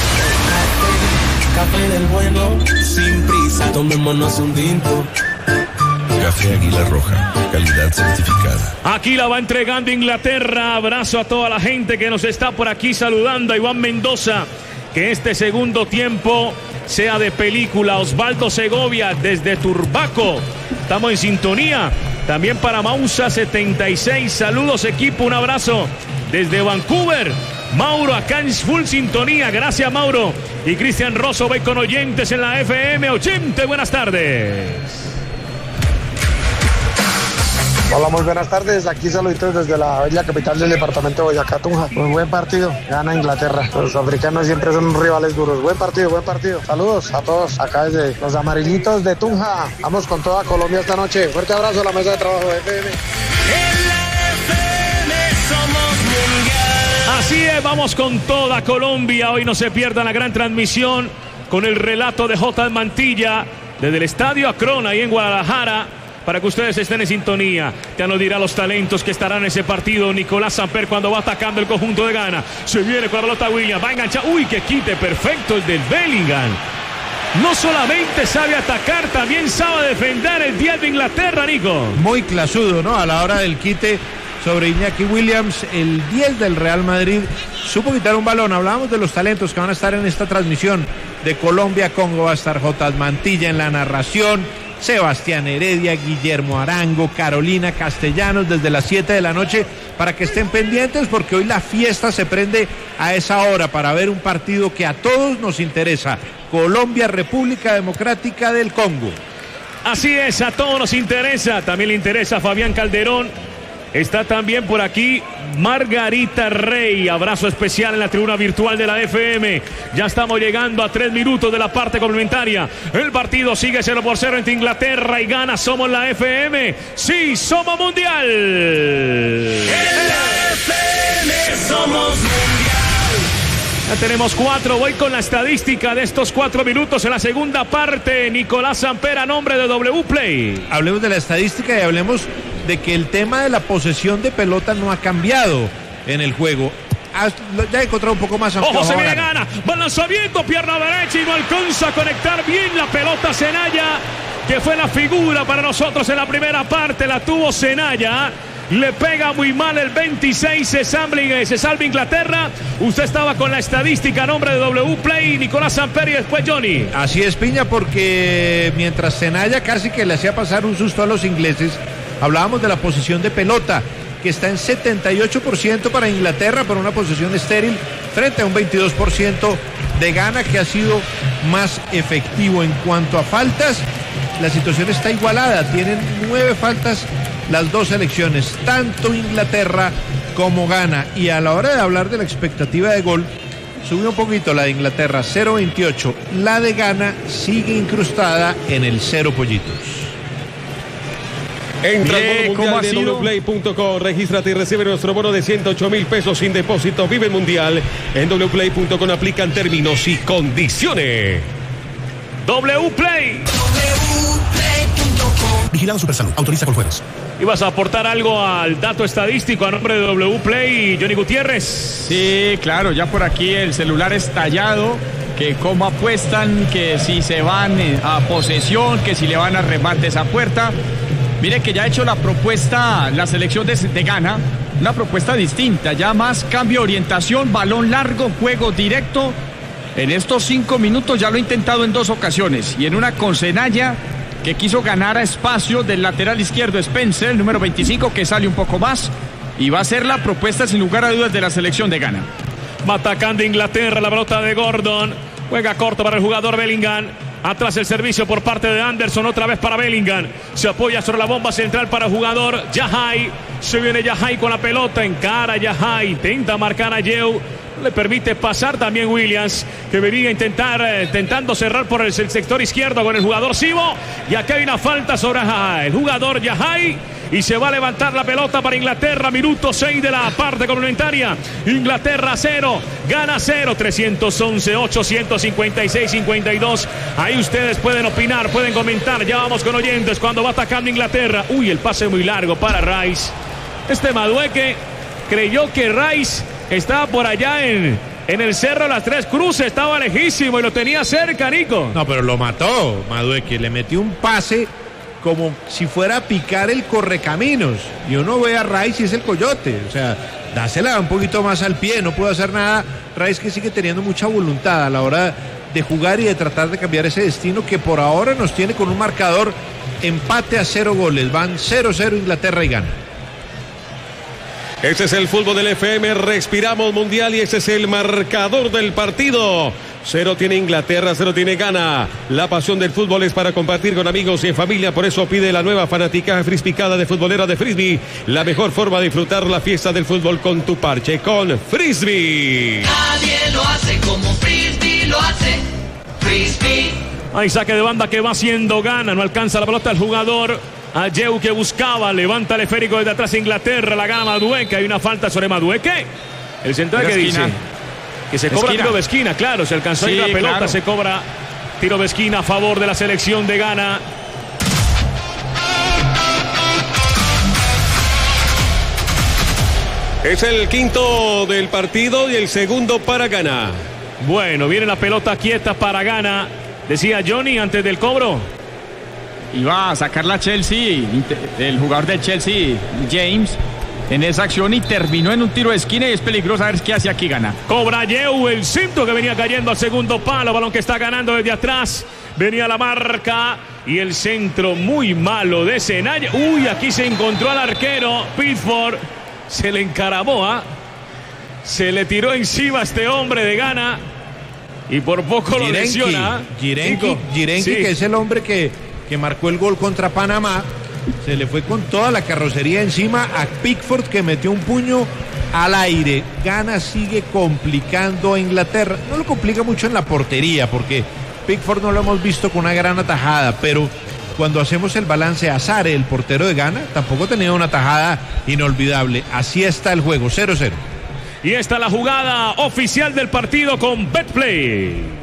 café del bueno, sin prisa. Tomémonos un tinto. Café Águila Roja, calidad certificada. Aquí la va entregando Inglaterra. Abrazo a toda la gente que nos está por aquí saludando. A Iván Mendoza, que este segundo tiempo sea de película. Osvaldo Segovia desde Turbaco, estamos en sintonía. También para Mausa 76, saludos equipo, un abrazo desde Vancouver. Mauro acá en full sintonía, gracias Mauro. Y Cristian Rosso, ve con oyentes en la FM 80, buenas tardes. Hola, muy buenas tardes. Aquí saluditos desde la bella capital del departamento de Boyacá, Tunja. Pues buen partido, gana Inglaterra. Los africanos siempre son rivales duros. Buen partido. Saludos a todos acá desde los amarillitos de Tunja. Vamos con toda Colombia esta noche. Fuerte abrazo a la mesa de trabajo de FM. Así es, vamos con toda Colombia. Hoy no se pierdan la gran transmisión con el relato de J. Mantilla desde el Estadio Akron ahí en Guadalajara, para que ustedes estén en sintonía. Ya nos dirá los talentos que estarán en ese partido. Nicolás Samper cuando va atacando el conjunto de Ghana. Se viene con la pelota William, va a enganchar. Uy, que quite perfecto el del Bellingham. No solamente sabe atacar, también sabe defender el 10 de Inglaterra, Nico. Muy clasudo, ¿no? A la hora del quite sobre Iñaki Williams, el 10 del Real Madrid supo quitar un balón. Hablábamos de los talentos que van a estar en esta transmisión de Colombia-Congo. Va a estar J. Mantilla en la narración, Sebastián Heredia, Guillermo Arango, Carolina Castellanos desde las 7 de la noche, para que estén pendientes porque hoy la fiesta se prende a esa hora para ver un partido que a todos nos interesa. Colombia, República Democrática del Congo. Así es, a todos nos interesa. También le interesa a Fabián Calderón. Está también por aquí Margarita Rey. Abrazo especial en la tribuna virtual de la FM. Ya estamos llegando a 3 minutos de la parte complementaria. El partido sigue 0-0 entre Inglaterra y Ghana. Somos la FM. Sí, somos mundial. En la FM somos mundial. Ya tenemos 4. Voy con la estadística de estos 4 minutos en la segunda parte. Nicolás Samper a nombre de Wplay. Hablemos de la estadística y hablemos de que el tema de la posesión de pelota no ha cambiado en el juego. Ya he encontrado un poco más. Ojo, se viene Ghana. Balanzamiento, pierna derecha y no alcanza a conectar bien la pelota Zenaya, que fue la figura para nosotros en la primera parte. La tuvo Zenaya. le pega muy mal el 26, se salva Inglaterra. Usted estaba con la estadística a nombre de W Play, Nicolás Samper y después Johnny. Así es, Piña, porque mientras Zenaya casi que le hacía pasar un susto a los ingleses, hablábamos de la posición de pelota, que está en 78% para Inglaterra, para una posesión estéril, frente a un 22% de Ghana, que ha sido más efectivo. En cuanto a faltas, la situación está igualada, tienen 9 faltas las dos selecciones, tanto Inglaterra como Ghana, y a la hora de hablar de la expectativa de gol, subió un poquito la de Inglaterra, 0.28, la de Ghana sigue incrustada en el 0 pollitos. Entra al bono mundial de wplay.com, regístrate y recibe nuestro bono de 108,000 pesos sin depósito. Vive el mundial en wplay.com, aplican términos y condiciones. WPlay. Vigilado Supersalud, autoriza con juegos. ¿Ibas a aportar algo al dato estadístico a nombre de WPlay, Johnny Gutiérrez? Sí, claro, ya por aquí el celular estallado, que cómo apuestan, que si se van a posesión, que si le van a remates a puerta. Mire que ya ha hecho la propuesta la selección de Ghana, una propuesta distinta, ya más cambio de orientación, balón largo, juego directo. En estos 5 minutos ya lo ha intentado en 2 ocasiones, y en una con Zenaya, que quiso ganar a espacio del lateral izquierdo Spencer, el número 25, que sale un poco más, y va a ser la propuesta sin lugar a dudas de la selección de Ghana. Va atacando Inglaterra, la pelota de Gordon, juega corto para el jugador Bellingham. Atrás el servicio por parte de Anderson, otra vez para Bellingham. Se apoya sobre la bomba central para el jugador Yahai. Se viene Yahai con la pelota, encara Yahai, intenta marcar a Yeu. Le permite pasar también Williams, que venía intentando cerrar por el sector izquierdo con el jugador Sibo. Y aquí hay una falta sobre el jugador Yahai. Y se va a levantar la pelota para Inglaterra. Minuto 6 de la parte complementaria. Inglaterra 0, Ghana 0. 311-856-52. Ahí ustedes pueden opinar, pueden comentar. Ya vamos con oyentes cuando va atacando Inglaterra. Uy, el pase muy largo para Rice. Madueque creyó que Rice estaba por allá en el Cerro de las Tres Cruces. Estaba lejísimo y lo tenía cerca, Nico. No, pero lo mató Madueque. Le metió un pase como si fuera a picar el correcaminos, y uno ve a Rice y es el coyote, o sea, dásela un poquito más al pie, no puede hacer nada. Rice, que sigue teniendo mucha voluntad a la hora de jugar y de tratar de cambiar ese destino que por ahora nos tiene con un marcador empate a 0 goles, van 0-0 Inglaterra y Ghana. Este es el fútbol del FM, respiramos mundial y este es el marcador del partido. 0 tiene Inglaterra, 0 tiene Ghana. La pasión del fútbol es para compartir con amigos y en familia, por eso pide la nueva fanática Frisbicada de futbolera de Frisbee. La mejor forma de disfrutar la fiesta del fútbol con tu parche, con Frisbee. Nadie lo hace como Frisbee lo hace. Frisbee. Hay saque de banda que va haciendo Ghana, no alcanza la pelota el jugador Ayew, que buscaba, levanta el esférico desde atrás Inglaterra, la gana Madueque. Hay una falta sobre Madueque. El central que dice que se cobra tiro de esquina, claro, se alcanzó ahí la pelota, claro. Se cobra tiro de esquina a favor de la selección de Ghana. Es el quinto del partido y el segundo para Ghana. Bueno, viene la pelota quieta para Ghana, decía Johnny antes del cobro. Iba a sacar la Chelsea, el jugador de Chelsea, James, en esa acción, y terminó en un tiro de esquina, y es peligroso. A ver qué hace aquí Ghana. Cobra Yeu, el cinto que venía cayendo al segundo palo, balón que está ganando desde atrás. Venía la marca y el centro muy malo de Zenaya. Uy, aquí se encontró al arquero Pickford, se le encaramó, se le tiró encima a este hombre de Ghana y por poco lo lesiona. Girenki, sí, que es el hombre que marcó el gol contra Panamá. Se le fue con toda la carrocería encima a Pickford, que metió un puño al aire. Ghana sigue complicando a Inglaterra. No lo complica mucho en la portería, porque Pickford no lo hemos visto con una gran atajada, pero cuando hacemos el balance, Azar, el portero de Ghana, tampoco tenía una atajada inolvidable. Así está el juego, 0-0. Y esta es la jugada oficial del partido con Betplay.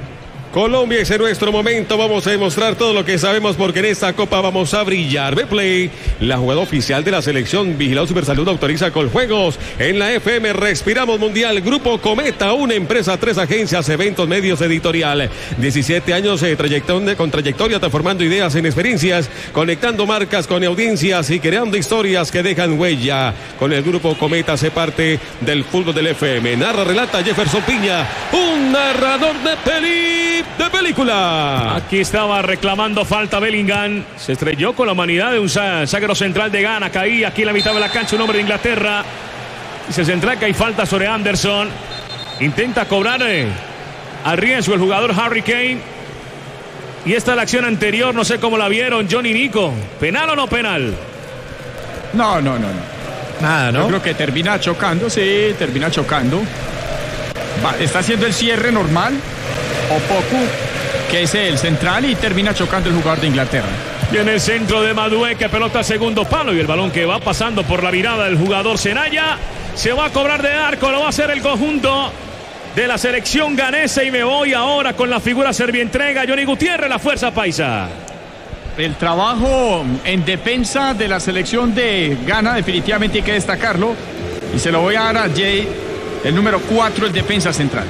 Colombia, ese es nuestro momento. Vamos a demostrar todo lo que sabemos porque en esta copa vamos a brillar. Betplay, la jugada oficial de la selección. Vigilado Supersalud, autoriza Coljuegos. En la FM Respiramos Mundial. Grupo Cometa, una empresa, 3 agencias, eventos, medios, editorial. 17 años con trayectoria, transformando ideas en experiencias, conectando marcas con audiencias y creando historias que dejan huella. Con el Grupo Cometa, se parte del fútbol del FM. Narra, relata Jefferson Piña, un narrador de película. Aquí estaba reclamando falta Bellingham. Se estrelló con la humanidad de un zaguero central de Ghana. Caía aquí en la mitad de la cancha un hombre de Inglaterra. Dice central que hay falta sobre Anderson. Intenta cobrar a riesgo el jugador Harry Kane. Y esta es la acción anterior. No sé cómo la vieron, Johnny Nico. ¿Penal o no penal? No. Nada, ¿no? Yo creo que termina chocando, sí, termina chocando. Está haciendo el cierre normal. Opoku, que es el central, y termina chocando el jugador de Inglaterra. Viene el centro de Madueke, pelota a segundo palo, y el balón que va pasando por la mirada del jugador Senaya. Se va a cobrar de arco, lo va a hacer el conjunto de la selección ganesa. Y me voy ahora con la figura servientrega, Johnny Gutiérrez, la fuerza paisa. El trabajo en defensa de la selección de Ghana definitivamente hay que destacarlo. Y se lo voy a dar a Jay, el número 4, el defensa central.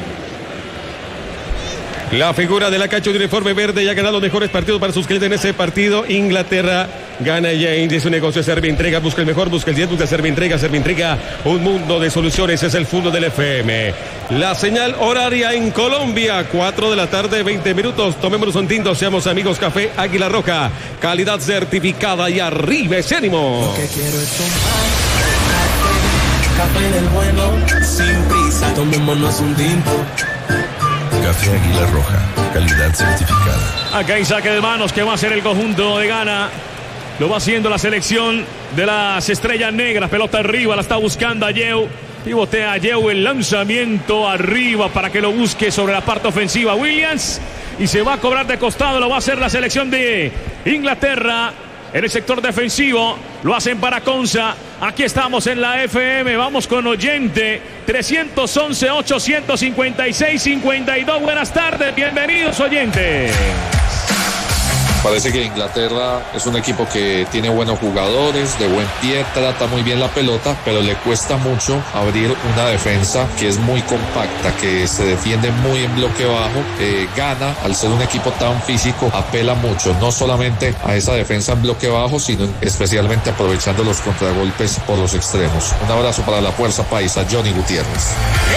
La figura de la cancha de uniforme verde ya ha ganado los mejores partidos para sus clientes en ese partido. Inglaterra gana James, es un negocio Servientrega, busca el mejor, busca el 10, busca Servientrega, un mundo de soluciones, es el fútbol del FM. La señal horaria en Colombia, 4 de la tarde, 20 minutos. Tomémonos un tinto, seamos amigos. Café Águila Roja, calidad certificada, y arriba ese ánimo. Lo que quiero es tomar café del bueno, sin prisa, tomémonos un tinto. Café Águila Roja, calidad certificada. Acá hay saque de manos que va a hacer el conjunto de Ghana. Lo va haciendo la selección de las estrellas negras. Pelota arriba, la está buscando Ayew. Pivotea Ayew, el lanzamiento arriba para que lo busque sobre la parte ofensiva Williams. Y se va a cobrar de costado, lo va a hacer la selección de Inglaterra. En el sector defensivo lo hacen para Conza. Aquí estamos en la FM. Vamos con oyente 311-856-52. Buenas tardes, bienvenidos oyentes. Parece que Inglaterra es un equipo que tiene buenos jugadores, de buen pie, trata muy bien la pelota, pero le cuesta mucho abrir una defensa que es muy compacta, que se defiende muy en bloque bajo. Ghana, al ser un equipo tan físico, apela mucho, no solamente a esa defensa en bloque bajo, sino especialmente aprovechando los contragolpes por los extremos. Un abrazo para la fuerza paisa, Johnny Gutiérrez.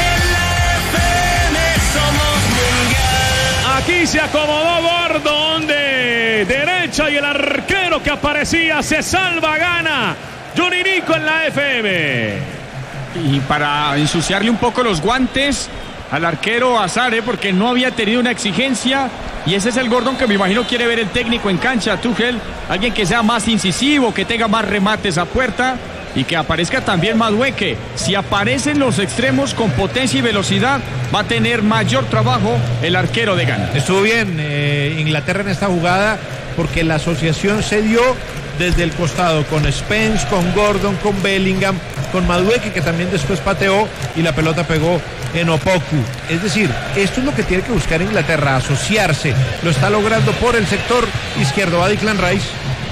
Aquí se acomodó Gordon de derecha y el arquero que aparecía se salva, Ghana. Johnny Nico en la FM. Y para ensuciarle un poco los guantes al arquero Azare, porque no había tenido una exigencia, y ese es el Gordon que me imagino quiere ver el técnico en cancha, Tuchel, alguien que sea más incisivo, que tenga más remates a puerta. Y que aparezca también Madueke. Si aparecen los extremos con potencia y velocidad, va a tener mayor trabajo el arquero de Ghana. Estuvo bien Inglaterra en esta jugada, porque la asociación se dio desde el costado con Spence, con Gordon, con Bellingham, con Madueke, que también después pateó y la pelota pegó en Opoku. Es decir, esto es lo que tiene que buscar Inglaterra, asociarse. Lo está logrando por el sector izquierdo. Va Declan Rice.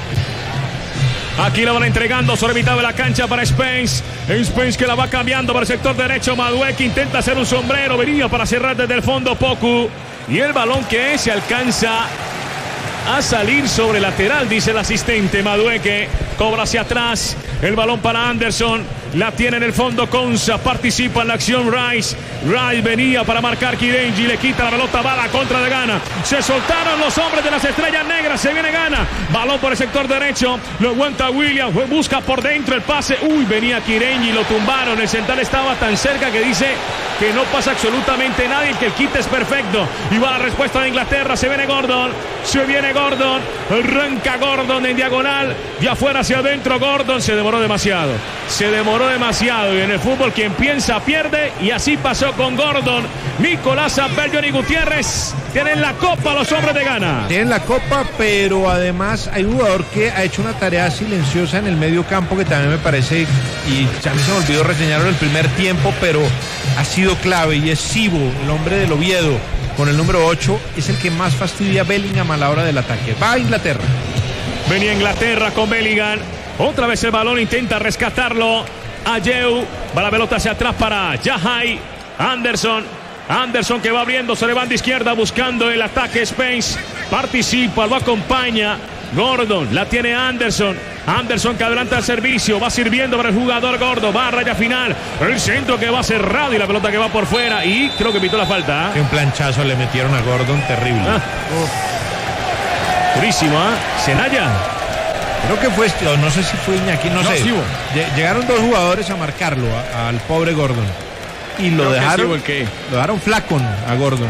Aquí la van entregando sobre mitad de la cancha para Spence. Spence que la va cambiando para el sector derecho. Madueke intenta hacer un sombrero. Venía para cerrar desde el fondo Opoku. Y el balón que se alcanza a salir sobre lateral, dice el asistente. Madueke cobra hacia atrás. El balón para Anderson. La tiene en el fondo Conza. Participa en la acción Rice. Rice venía para marcar Kirenji. Le quita la pelota, va a la contra de Ghana. Se soltaron los hombres de las estrellas negras. Se viene Ghana. Balón por el sector derecho. Lo aguanta Williams. Busca por dentro el pase. Uy, venía Kirenji. Lo tumbaron. El central estaba tan cerca que dice que no pasa absolutamente nadie. Que el quite es perfecto. Y va la respuesta de Inglaterra. Se viene Gordon. Se viene Gordon. Arranca Gordon en diagonal. De afuera hacia adentro Gordon. Se demoró demasiado. Se demoró demasiado, y en el fútbol quien piensa pierde, y así pasó con Gordon. Nicolás Zapel, Johnny Gutiérrez, tienen la copa los hombres de Ghana. Tienen la copa, pero además hay un jugador que ha hecho una tarea silenciosa en el medio campo que también me parece, y ya se me olvidó reseñarlo en el primer tiempo, pero ha sido clave, y es Sibo, el hombre del Oviedo. con el número 8, es el que más fastidia a Bellingham a la hora del ataque. Va a Inglaterra. Venía Inglaterra con Bellingham. Otra vez el balón, intenta rescatarlo. Ayew, va la pelota hacia atrás para Yahai. Anderson que va abriendo, se le banda izquierda buscando el ataque. Spence participa, lo acompaña. Gordon, la tiene Anderson que adelanta el servicio, va sirviendo para el jugador Gordon, va a raya final, el centro que va cerrado y la pelota que va por fuera y creo que pitó la falta. Un planchazo le metieron a Gordon terrible. Durísimo, Senaya. Creo que fue, no sé si fue Iñaki, no sé. Sí, llegaron dos jugadores a marcarlo, al pobre Gordon. Y lo dejaron flaco a Gordon.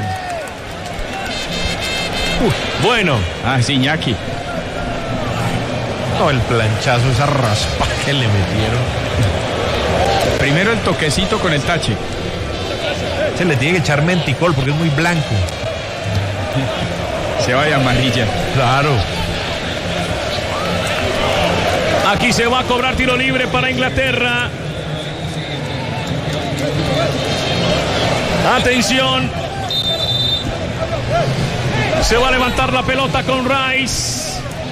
Bueno. Sí, Iñaki. No, el planchazo, esa raspa que le metieron. Primero el toquecito con el tache. Se le tiene que echar menticol porque es muy blanco. Se vaya amarilla. Claro. Aquí se va a cobrar tiro libre para Inglaterra. Atención. Se va a levantar la pelota con Rice.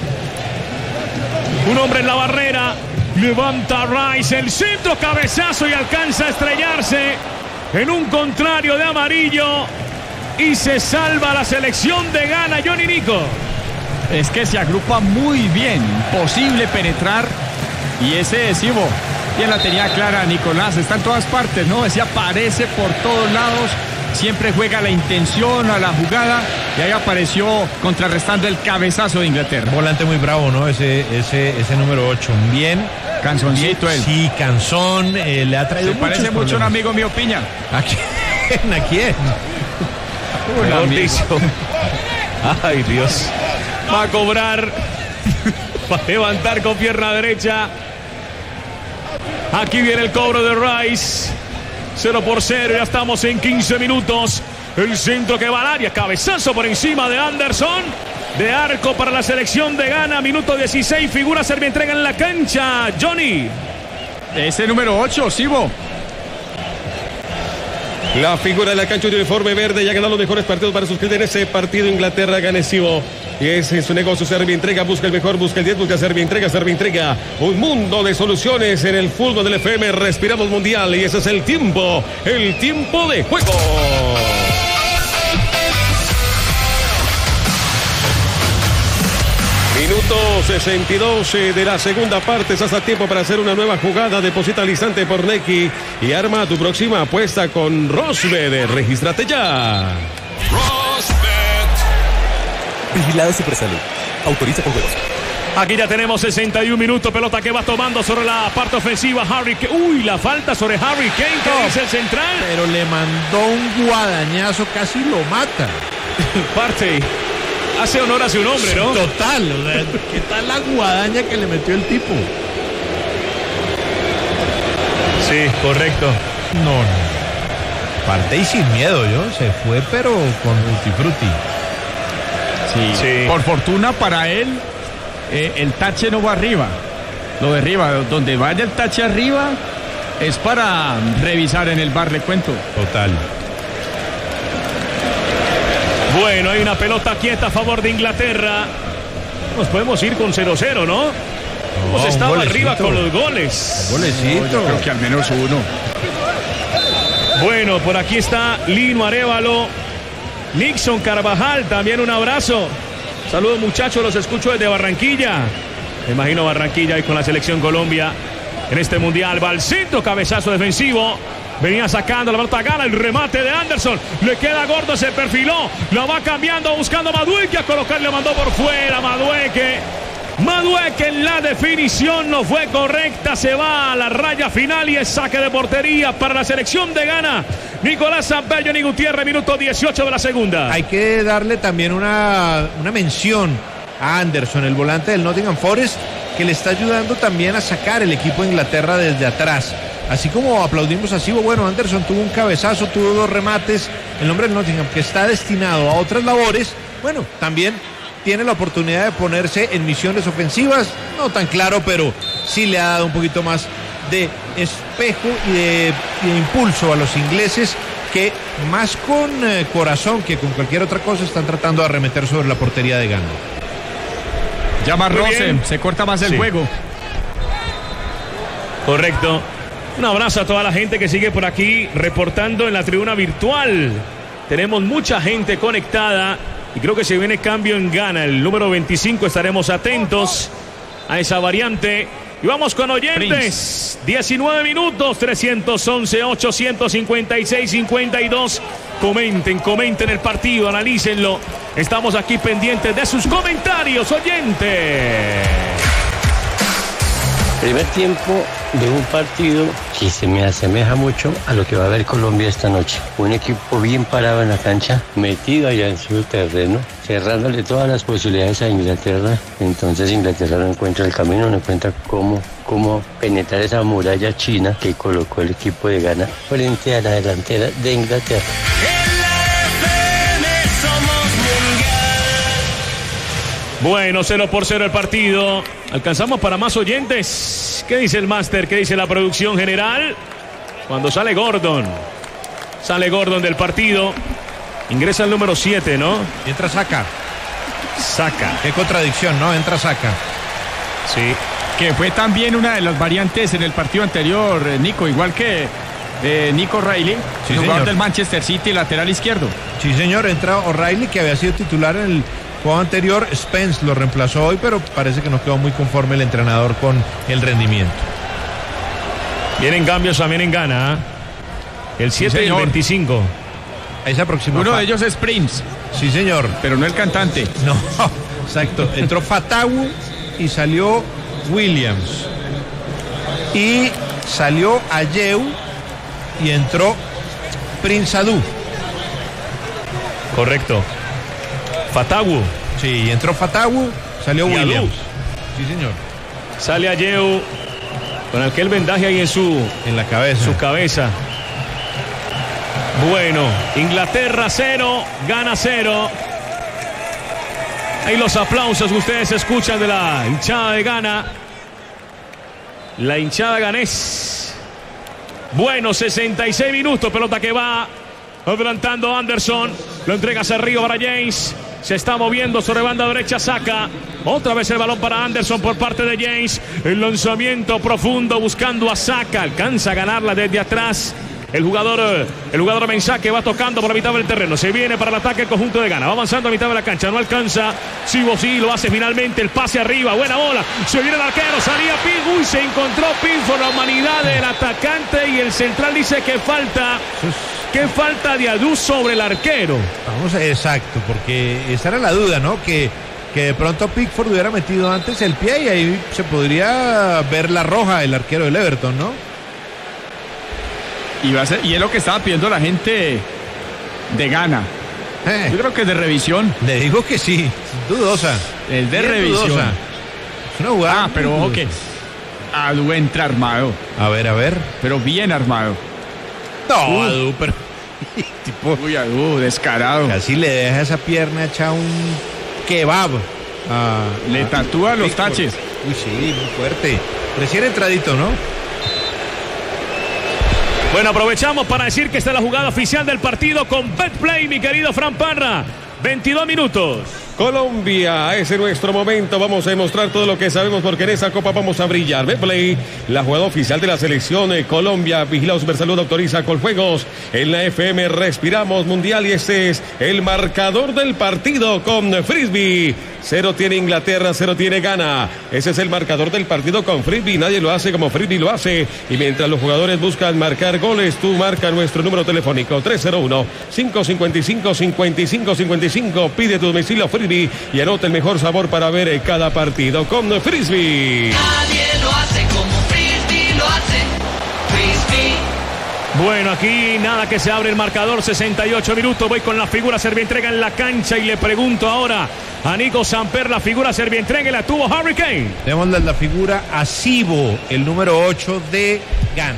Un hombre en la barrera. Levanta Rice. El centro, cabezazo y alcanza a estrellarse en un contrario de amarillo. Y se salva la selección de Ghana, Johnny Nico. Es que se agrupa muy bien. Imposible penetrar. Y ese decisivo. Bien la tenía clara Nicolás. Está en todas partes, ¿no? Ese aparece por todos lados. Siempre juega la intención a la jugada y ahí apareció contrarrestando el cabezazo de Inglaterra. Un volante muy bravo, ¿no? Ese número 8. Bien. Canzoncito él. Sí, cansón. Le ha traído muchos parece mucho a un amigo mío, Piña. ¿A quién? ¿A quién? Un amigo. Ay, Dios. Va a cobrar. Va a levantar con pierna derecha. Aquí viene el cobro de Rice. 0-0, ya estamos en 15 minutos. El centro que va al área, cabezazo por encima de Anderson. De arco para la selección de Ghana, minuto 16, figura Servientrega en la cancha. Johnny. Ese número 8, Sibo. La figura de la cancha de uniforme verde ya ganó los mejores partidos para suscribir en ese partido. Inglaterra gana Sibo. Y ese es su negocio. Servientrega busca el mejor, busca el 10, busca Servientrega. Un mundo de soluciones en el fútbol del FM. Respiramos mundial y ese es el tiempo de juego. Minuto 62 de la segunda parte. Estás a tiempo para hacer una nueva jugada. Deposita al instante por Neki y arma tu próxima apuesta con Rosbet. Regístrate ya. Vigilado Supersalud. Autoriza con juegos. Aquí ya tenemos 61 minutos. Pelota que va tomando sobre la parte ofensiva. Harry Kane. Uy, la falta sobre Harry Kane. ¿Qué dice el central? Pero le mandó un guadañazo, casi lo mata. Parte. Hace honor a su nombre, ¿no? Total. O sea, ¿qué tal la guadaña que le metió el tipo? Sí, correcto. No. Parte y sin miedo, se fue, pero con multifruti. Sí. Por fortuna para él, el tache no va arriba. Lo derriba. Donde vaya el tache arriba es para revisar en el VAR, le cuento. Total. Bueno, hay una pelota quieta a favor de Inglaterra. Nos podemos ir con 0-0, ¿no? Hemos estado arriba con los goles. Golecito. Yo creo que al menos uno. Bueno, por aquí está Lino Arévalo. Nixon Carvajal, también un abrazo. Saludos, muchachos, los escucho desde Barranquilla. Me imagino Barranquilla ahí con la selección Colombia en este mundial. Va al centro, cabezazo defensivo. Venía sacando la pelota, gana el remate de Anderson. Le queda Gordo, se perfiló. La va cambiando, buscando a Madueque. A colocar, le mandó por fuera Madueque. Madueque en la definición no fue correcta. Se va a la raya final y es saque de portería para la selección de Ghana. Nicolás Zapata, Johnny Gutiérrez, minuto 18 de la segunda. Hay que darle también una mención a Anderson, el volante del Nottingham Forest, que le está ayudando también a sacar el equipo de Inglaterra desde atrás. Así como aplaudimos a Sibo, bueno, Anderson tuvo un cabezazo, tuvo 2 remates. El hombre del Nottingham, que está destinado a otras labores, bueno, también tiene la oportunidad de ponerse en misiones ofensivas. No tan claro, pero sí le ha dado un poquito más de espejo y de impulso a los ingleses, que más con corazón que con cualquier otra cosa están tratando de arremeter sobre la portería de Ghana. Llama Rosen, se corta más el juego. Correcto. Un abrazo a toda la gente que sigue por aquí reportando en la tribuna virtual. Tenemos mucha gente conectada y creo que se viene cambio en Ghana. El número 25, estaremos atentos a esa variante. Y vamos con oyentes. 19 minutos, 311-856-52. Comenten el partido, analícenlo. Estamos aquí pendientes de sus comentarios, oyentes. Primer tiempo de un partido que se me asemeja mucho a lo que va a ver Colombia esta noche. Un equipo bien parado en la cancha, metido allá en su terreno, cerrándole todas las posibilidades a Inglaterra. Entonces Inglaterra no encuentra el camino, no encuentra cómo penetrar esa muralla china que colocó el equipo de Ghana frente a la delantera de Inglaterra. Bueno, 0-0 el partido. ¿Alcanzamos para más oyentes? ¿Qué dice el máster? ¿Qué dice la producción general? Cuando sale Gordon. Sale Gordon del partido. Ingresa el número 7, ¿no? Entra Saka. Saka. Qué contradicción, ¿no? Entra Saka. Sí. Que fue también una de las variantes en el partido anterior, Nico. Igual que Nico O'Reilly, sí, jugador señor. del Manchester City, lateral izquierdo. Sí, señor. Entra O'Reilly, que había sido titular en el juego anterior. Spence lo reemplazó hoy, pero parece que no quedó muy conforme el entrenador con el rendimiento. Vienen cambios también en Ghana. El 7 sí, y el 25. Ahí se aproxima. Uno de ellos es Prince. Sí, señor. Pero no el cantante. No, exacto. Entró Fatawu y salió Williams. Y salió Ayew y entró Prince Adu. Correcto. Fatawu. Sí, entró Fatawu, salió y Williams. Adu. Sí, señor. Sale Ayew con aquel vendaje ahí en la cabeza. Su cabeza. Bueno, Inglaterra 0, Ghana 0. Ahí los aplausos que ustedes escuchan de la hinchada de Ghana. La hinchada ganés. Bueno, 66 minutos, pelota que va adelantando Anderson. Lo entrega hacia arriba para James. Se está moviendo sobre banda derecha, Saka. Otra vez el balón para Anderson por parte de James. El lanzamiento profundo buscando a Saka. Alcanza a ganarla desde atrás. El jugador Mensah, que va tocando por la mitad del terreno. Se viene para el ataque el conjunto de Ghana. Va avanzando a mitad de la cancha. No alcanza. Sí, lo hace finalmente. El pase arriba. Buena bola. Se viene el arquero. Salía Pickford. Uy, se encontró Pickford. La humanidad del atacante. Y el central dice que falta. ¿Qué falta de Adu sobre el arquero? Exacto, porque esa era la duda, ¿no? Que de pronto Pickford hubiera metido antes el pie y ahí se podría ver la roja el arquero del Everton, ¿no? Y es lo que estaba pidiendo la gente de Ghana. Yo creo que es de revisión. Le digo que sí, dudosa. Es de revisión. Dudosa. Es una jugada. Pero ojo que Adu entra armado. A ver. Pero bien armado. No, Adu, pero tipo, uy, Adu, descarado. Casi le deja esa pierna hecha un kebab. Le tatúa los taches. Uy, sí, muy fuerte. Recién entradito, ¿no? Bueno, aprovechamos para decir que esta es la jugada oficial del partido con Betplay, mi querido Fran Parra. 22 minutos. Colombia, ese es nuestro momento. Vamos a demostrar todo lo que sabemos porque en esa copa vamos a brillar. Betplay, la jugada oficial de la selección Colombia. Vigilado Supersalud, autoriza Coljuegos. En la FM respiramos mundial y este es el marcador del partido con Frisbee. 0 tiene Inglaterra, 0 tiene Ghana. Ese es el marcador del partido con Frisbee. Nadie lo hace como Frisbee lo hace. Y mientras los jugadores buscan marcar goles, tú marca nuestro número telefónico 301-555-5555. Pide tu domicilio Frisbee y anota el mejor sabor para ver cada partido con Frisbee. Nadie lo hace como Frisbee lo hace. Frisbee. Bueno, aquí nada que se abre el marcador, 68 minutos. Voy con la figura servientrega en la cancha y le pregunto ahora a Nico Samper, la figura servientrega la tuvo Harry Kane. Tenemos la figura a Sibo, el número 8 de Ghana.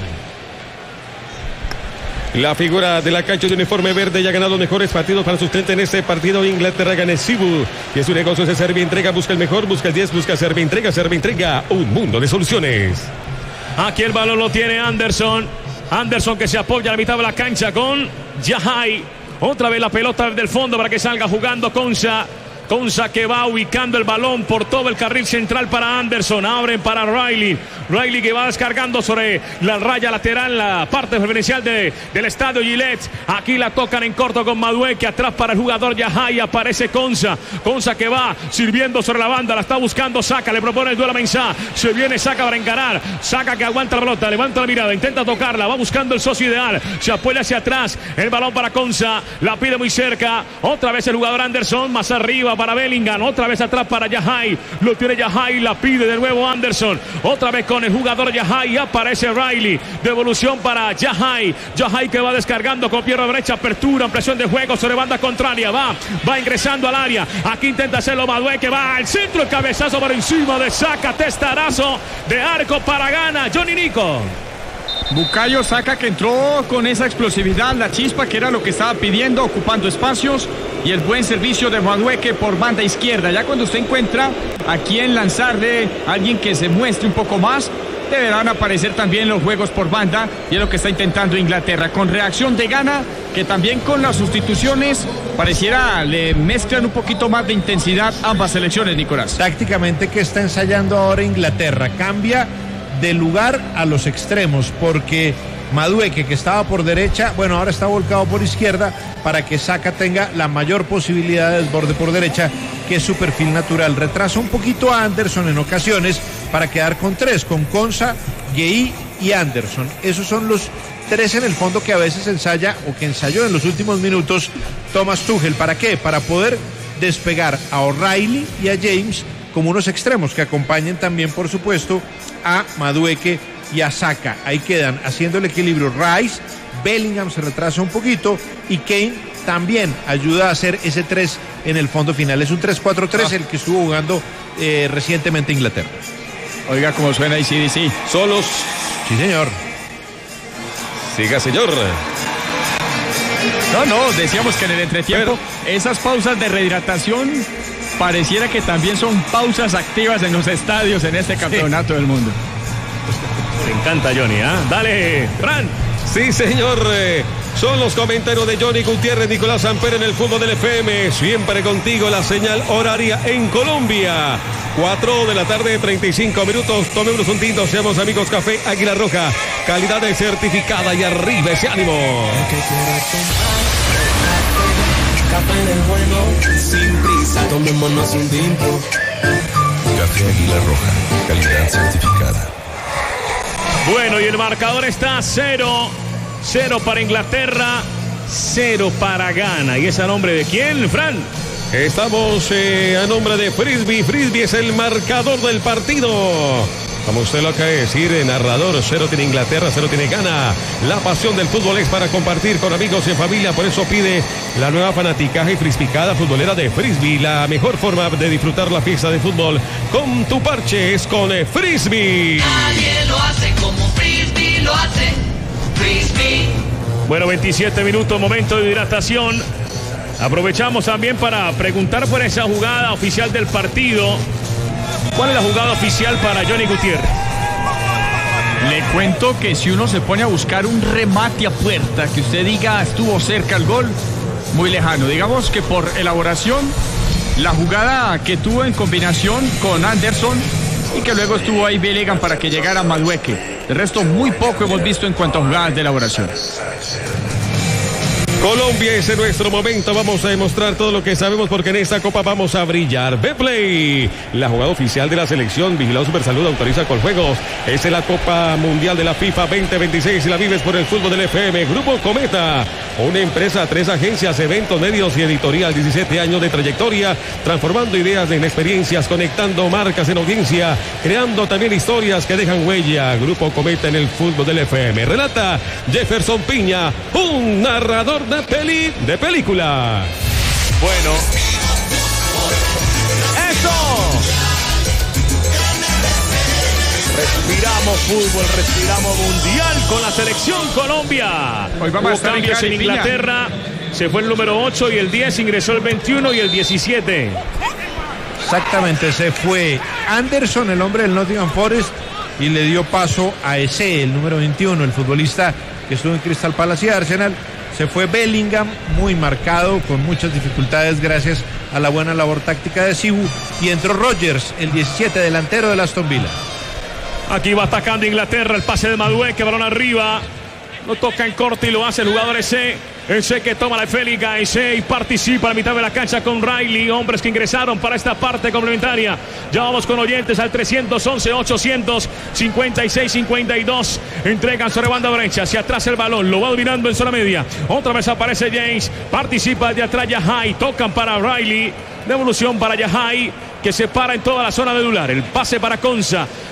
La figura de la cancha de uniforme verde ya ha ganado los mejores partidos para sustento en este partido. Inglaterra gana Sibu. Y es un negocio de Servientrega. Busca el mejor, busca el 10, busca Servientrega. Servientrega, un mundo de soluciones. Aquí el balón lo tiene Anderson. Anderson que se apoya a la mitad de la cancha con Yahai. Otra vez la pelota del fondo para que salga jugando Konsa. Konsa que va ubicando el balón por todo el carril central para Anderson. Abren para Riley. Riley que va descargando sobre la raya lateral, la parte preferencial del estadio Gillette. Aquí la tocan en corto con Madueque. Atrás para el jugador Yahai. Aparece Konsa. Konsa que va sirviendo sobre la banda. La está buscando Saka. Le propone el duelo a Mensah. Se viene Saka para encarar. Saka que aguanta la pelota. Levanta la mirada. Intenta tocarla. Va buscando el socio ideal. Se apoya hacia atrás. El balón para Konsa. La pide muy cerca. Otra vez el jugador Anderson. Más arriba para Bellingham. Otra vez atrás para Yahai. Lo tiene Yahai. La pide de nuevo Anderson. Otra vez con el jugador Yahai. Aparece Riley. Devolución para Yahai. Yahai que va descargando con pierna derecha. Apertura, presión de juego sobre banda contraria. Va ingresando al área. Aquí intenta hacerlo Madueque. Va al centro. El cabezazo por encima de Saka. Testarazo de arco para Ghana. Johnny Nico. Bukayo Saka que entró con esa explosividad, la chispa que era lo que estaba pidiendo, ocupando espacios, y el buen servicio de Madueque por banda izquierda. Ya cuando usted encuentra a quien lanzarle, alguien que se muestre un poco más, deberán aparecer también los juegos por banda, y es lo que está intentando Inglaterra, con reacción de Ghana, que también con las sustituciones pareciera le mezclan un poquito más de intensidad ambas selecciones, Nicolás. Tácticamente, ¿qué está ensayando ahora Inglaterra? Cambia de lugar a los extremos, porque Madueque, que estaba por derecha, bueno, ahora está volcado por izquierda para que Saka tenga la mayor posibilidad de desborde por derecha, que es su perfil natural. Retrasa un poquito a Anderson en ocasiones para quedar con tres, con Konsa, Gueye y Anderson. Esos son los tres en el fondo que a veces ensaya o que ensayó en los últimos minutos Thomas Tuchel. ¿Para qué? Para poder despegar a O'Reilly y a James como unos extremos que acompañen también, por supuesto, a Madueque y a Saka. Ahí quedan haciendo el equilibrio Rice. Bellingham se retrasa un poquito y Kane también ayuda a hacer ese 3 en el fondo final. Es un 3-4-3 el que estuvo jugando recientemente Inglaterra. Oiga cómo suena AC/DC. Solos. Sí, señor. Siga, señor. No, decíamos que en el entretiempo esas pausas de rehidratación pareciera que también son pausas activas en los estadios en este campeonato del mundo. Me encanta Johnny, ¿eh? Dale, Fran. Sí, señor. Son los comentarios de Johnny Gutiérrez, Nicolás Samper en el fútbol del FM. Siempre contigo, la señal horaria en Colombia. 4 de la tarde, 35 minutos. Tomémonos un tinto, seamos amigos. Café Águila Roja. Calidad de certificada y arriba ese ánimo. Café del bueno, sin prisa, tomémonos un tinto. Café Águila Roja, calidad certificada. Bueno, y el marcador está 0 para Inglaterra, 0 para Ghana. ¿Y es a nombre de quién, Fran? Estamos a nombre de Frisbee. Frisbee es el marcador del partido. Como usted lo acaba de decir, narrador, 0 tiene Inglaterra, 0 tiene Ghana. La pasión del fútbol es para compartir con amigos y en familia. Por eso pide la nueva fanaticaje y frispicada futbolera de Frisbee. La mejor forma de disfrutar la fiesta de fútbol con tu parche es con Frisbee. Nadie lo hace como Frisbee lo hace. Frisbee. Bueno, 27 minutos, momento de hidratación. Aprovechamos también para preguntar por esa jugada oficial del partido. ¿Cuál es la jugada oficial para Johnny Gutiérrez? Le cuento que si uno se pone a buscar un remate a puerta, que usted diga estuvo cerca al gol, muy lejano. Digamos que por elaboración, la jugada que tuvo en combinación con Anderson y que luego estuvo ahí Bellingham para que llegara Madueque. De resto, muy poco hemos visto en cuanto a jugadas de elaboración. Colombia, ese es nuestro momento. Vamos a demostrar todo lo que sabemos porque en esta copa vamos a brillar. Betplay, la jugada oficial de la selección. Vigilado Supersalud, autoriza Coljuegos. Esta es la Copa Mundial de la FIFA 2026 y la vives por el fútbol del FM. Grupo Cometa, una empresa, 3 agencias, eventos, medios y editorial. 17 años de trayectoria, transformando ideas en experiencias, conectando marcas en audiencia, creando también historias que dejan huella. Grupo Cometa en el fútbol del FM. Relata Jefferson Piña, un narrador de película. Bueno, eso. Respiramos fútbol, respiramos mundial con la selección Colombia. Hoy vamos a estar cambios en Inglaterra. Se fue el número 8 y el 10, ingresó el 21 y el 17. Exactamente, se fue Anderson, el hombre del Nottingham Forest, y le dio paso a ese, el número 21, el futbolista que estuvo en Crystal Palace y Arsenal. Se fue Bellingham, muy marcado, con muchas dificultades gracias a la buena labor táctica de Sibu. Y entró Rodgers, el 17 delantero del Aston Villa. Aquí va atacando Inglaterra, el pase de Madueke, balón arriba. No toca en corte y lo hace el jugador ese que toma la Félix ese y participa a la mitad de la cancha con Riley. Hombres que ingresaron para esta parte complementaria. Ya vamos con oyentes al 311-856-52. Entregan sobre banda derecha, hacia atrás el balón, lo va dominando en zona media. Otra vez aparece James, participa de atrás Yahai, tocan para Riley. Devolución para Yahai, que se para en toda la zona medular. El pase para Konsa.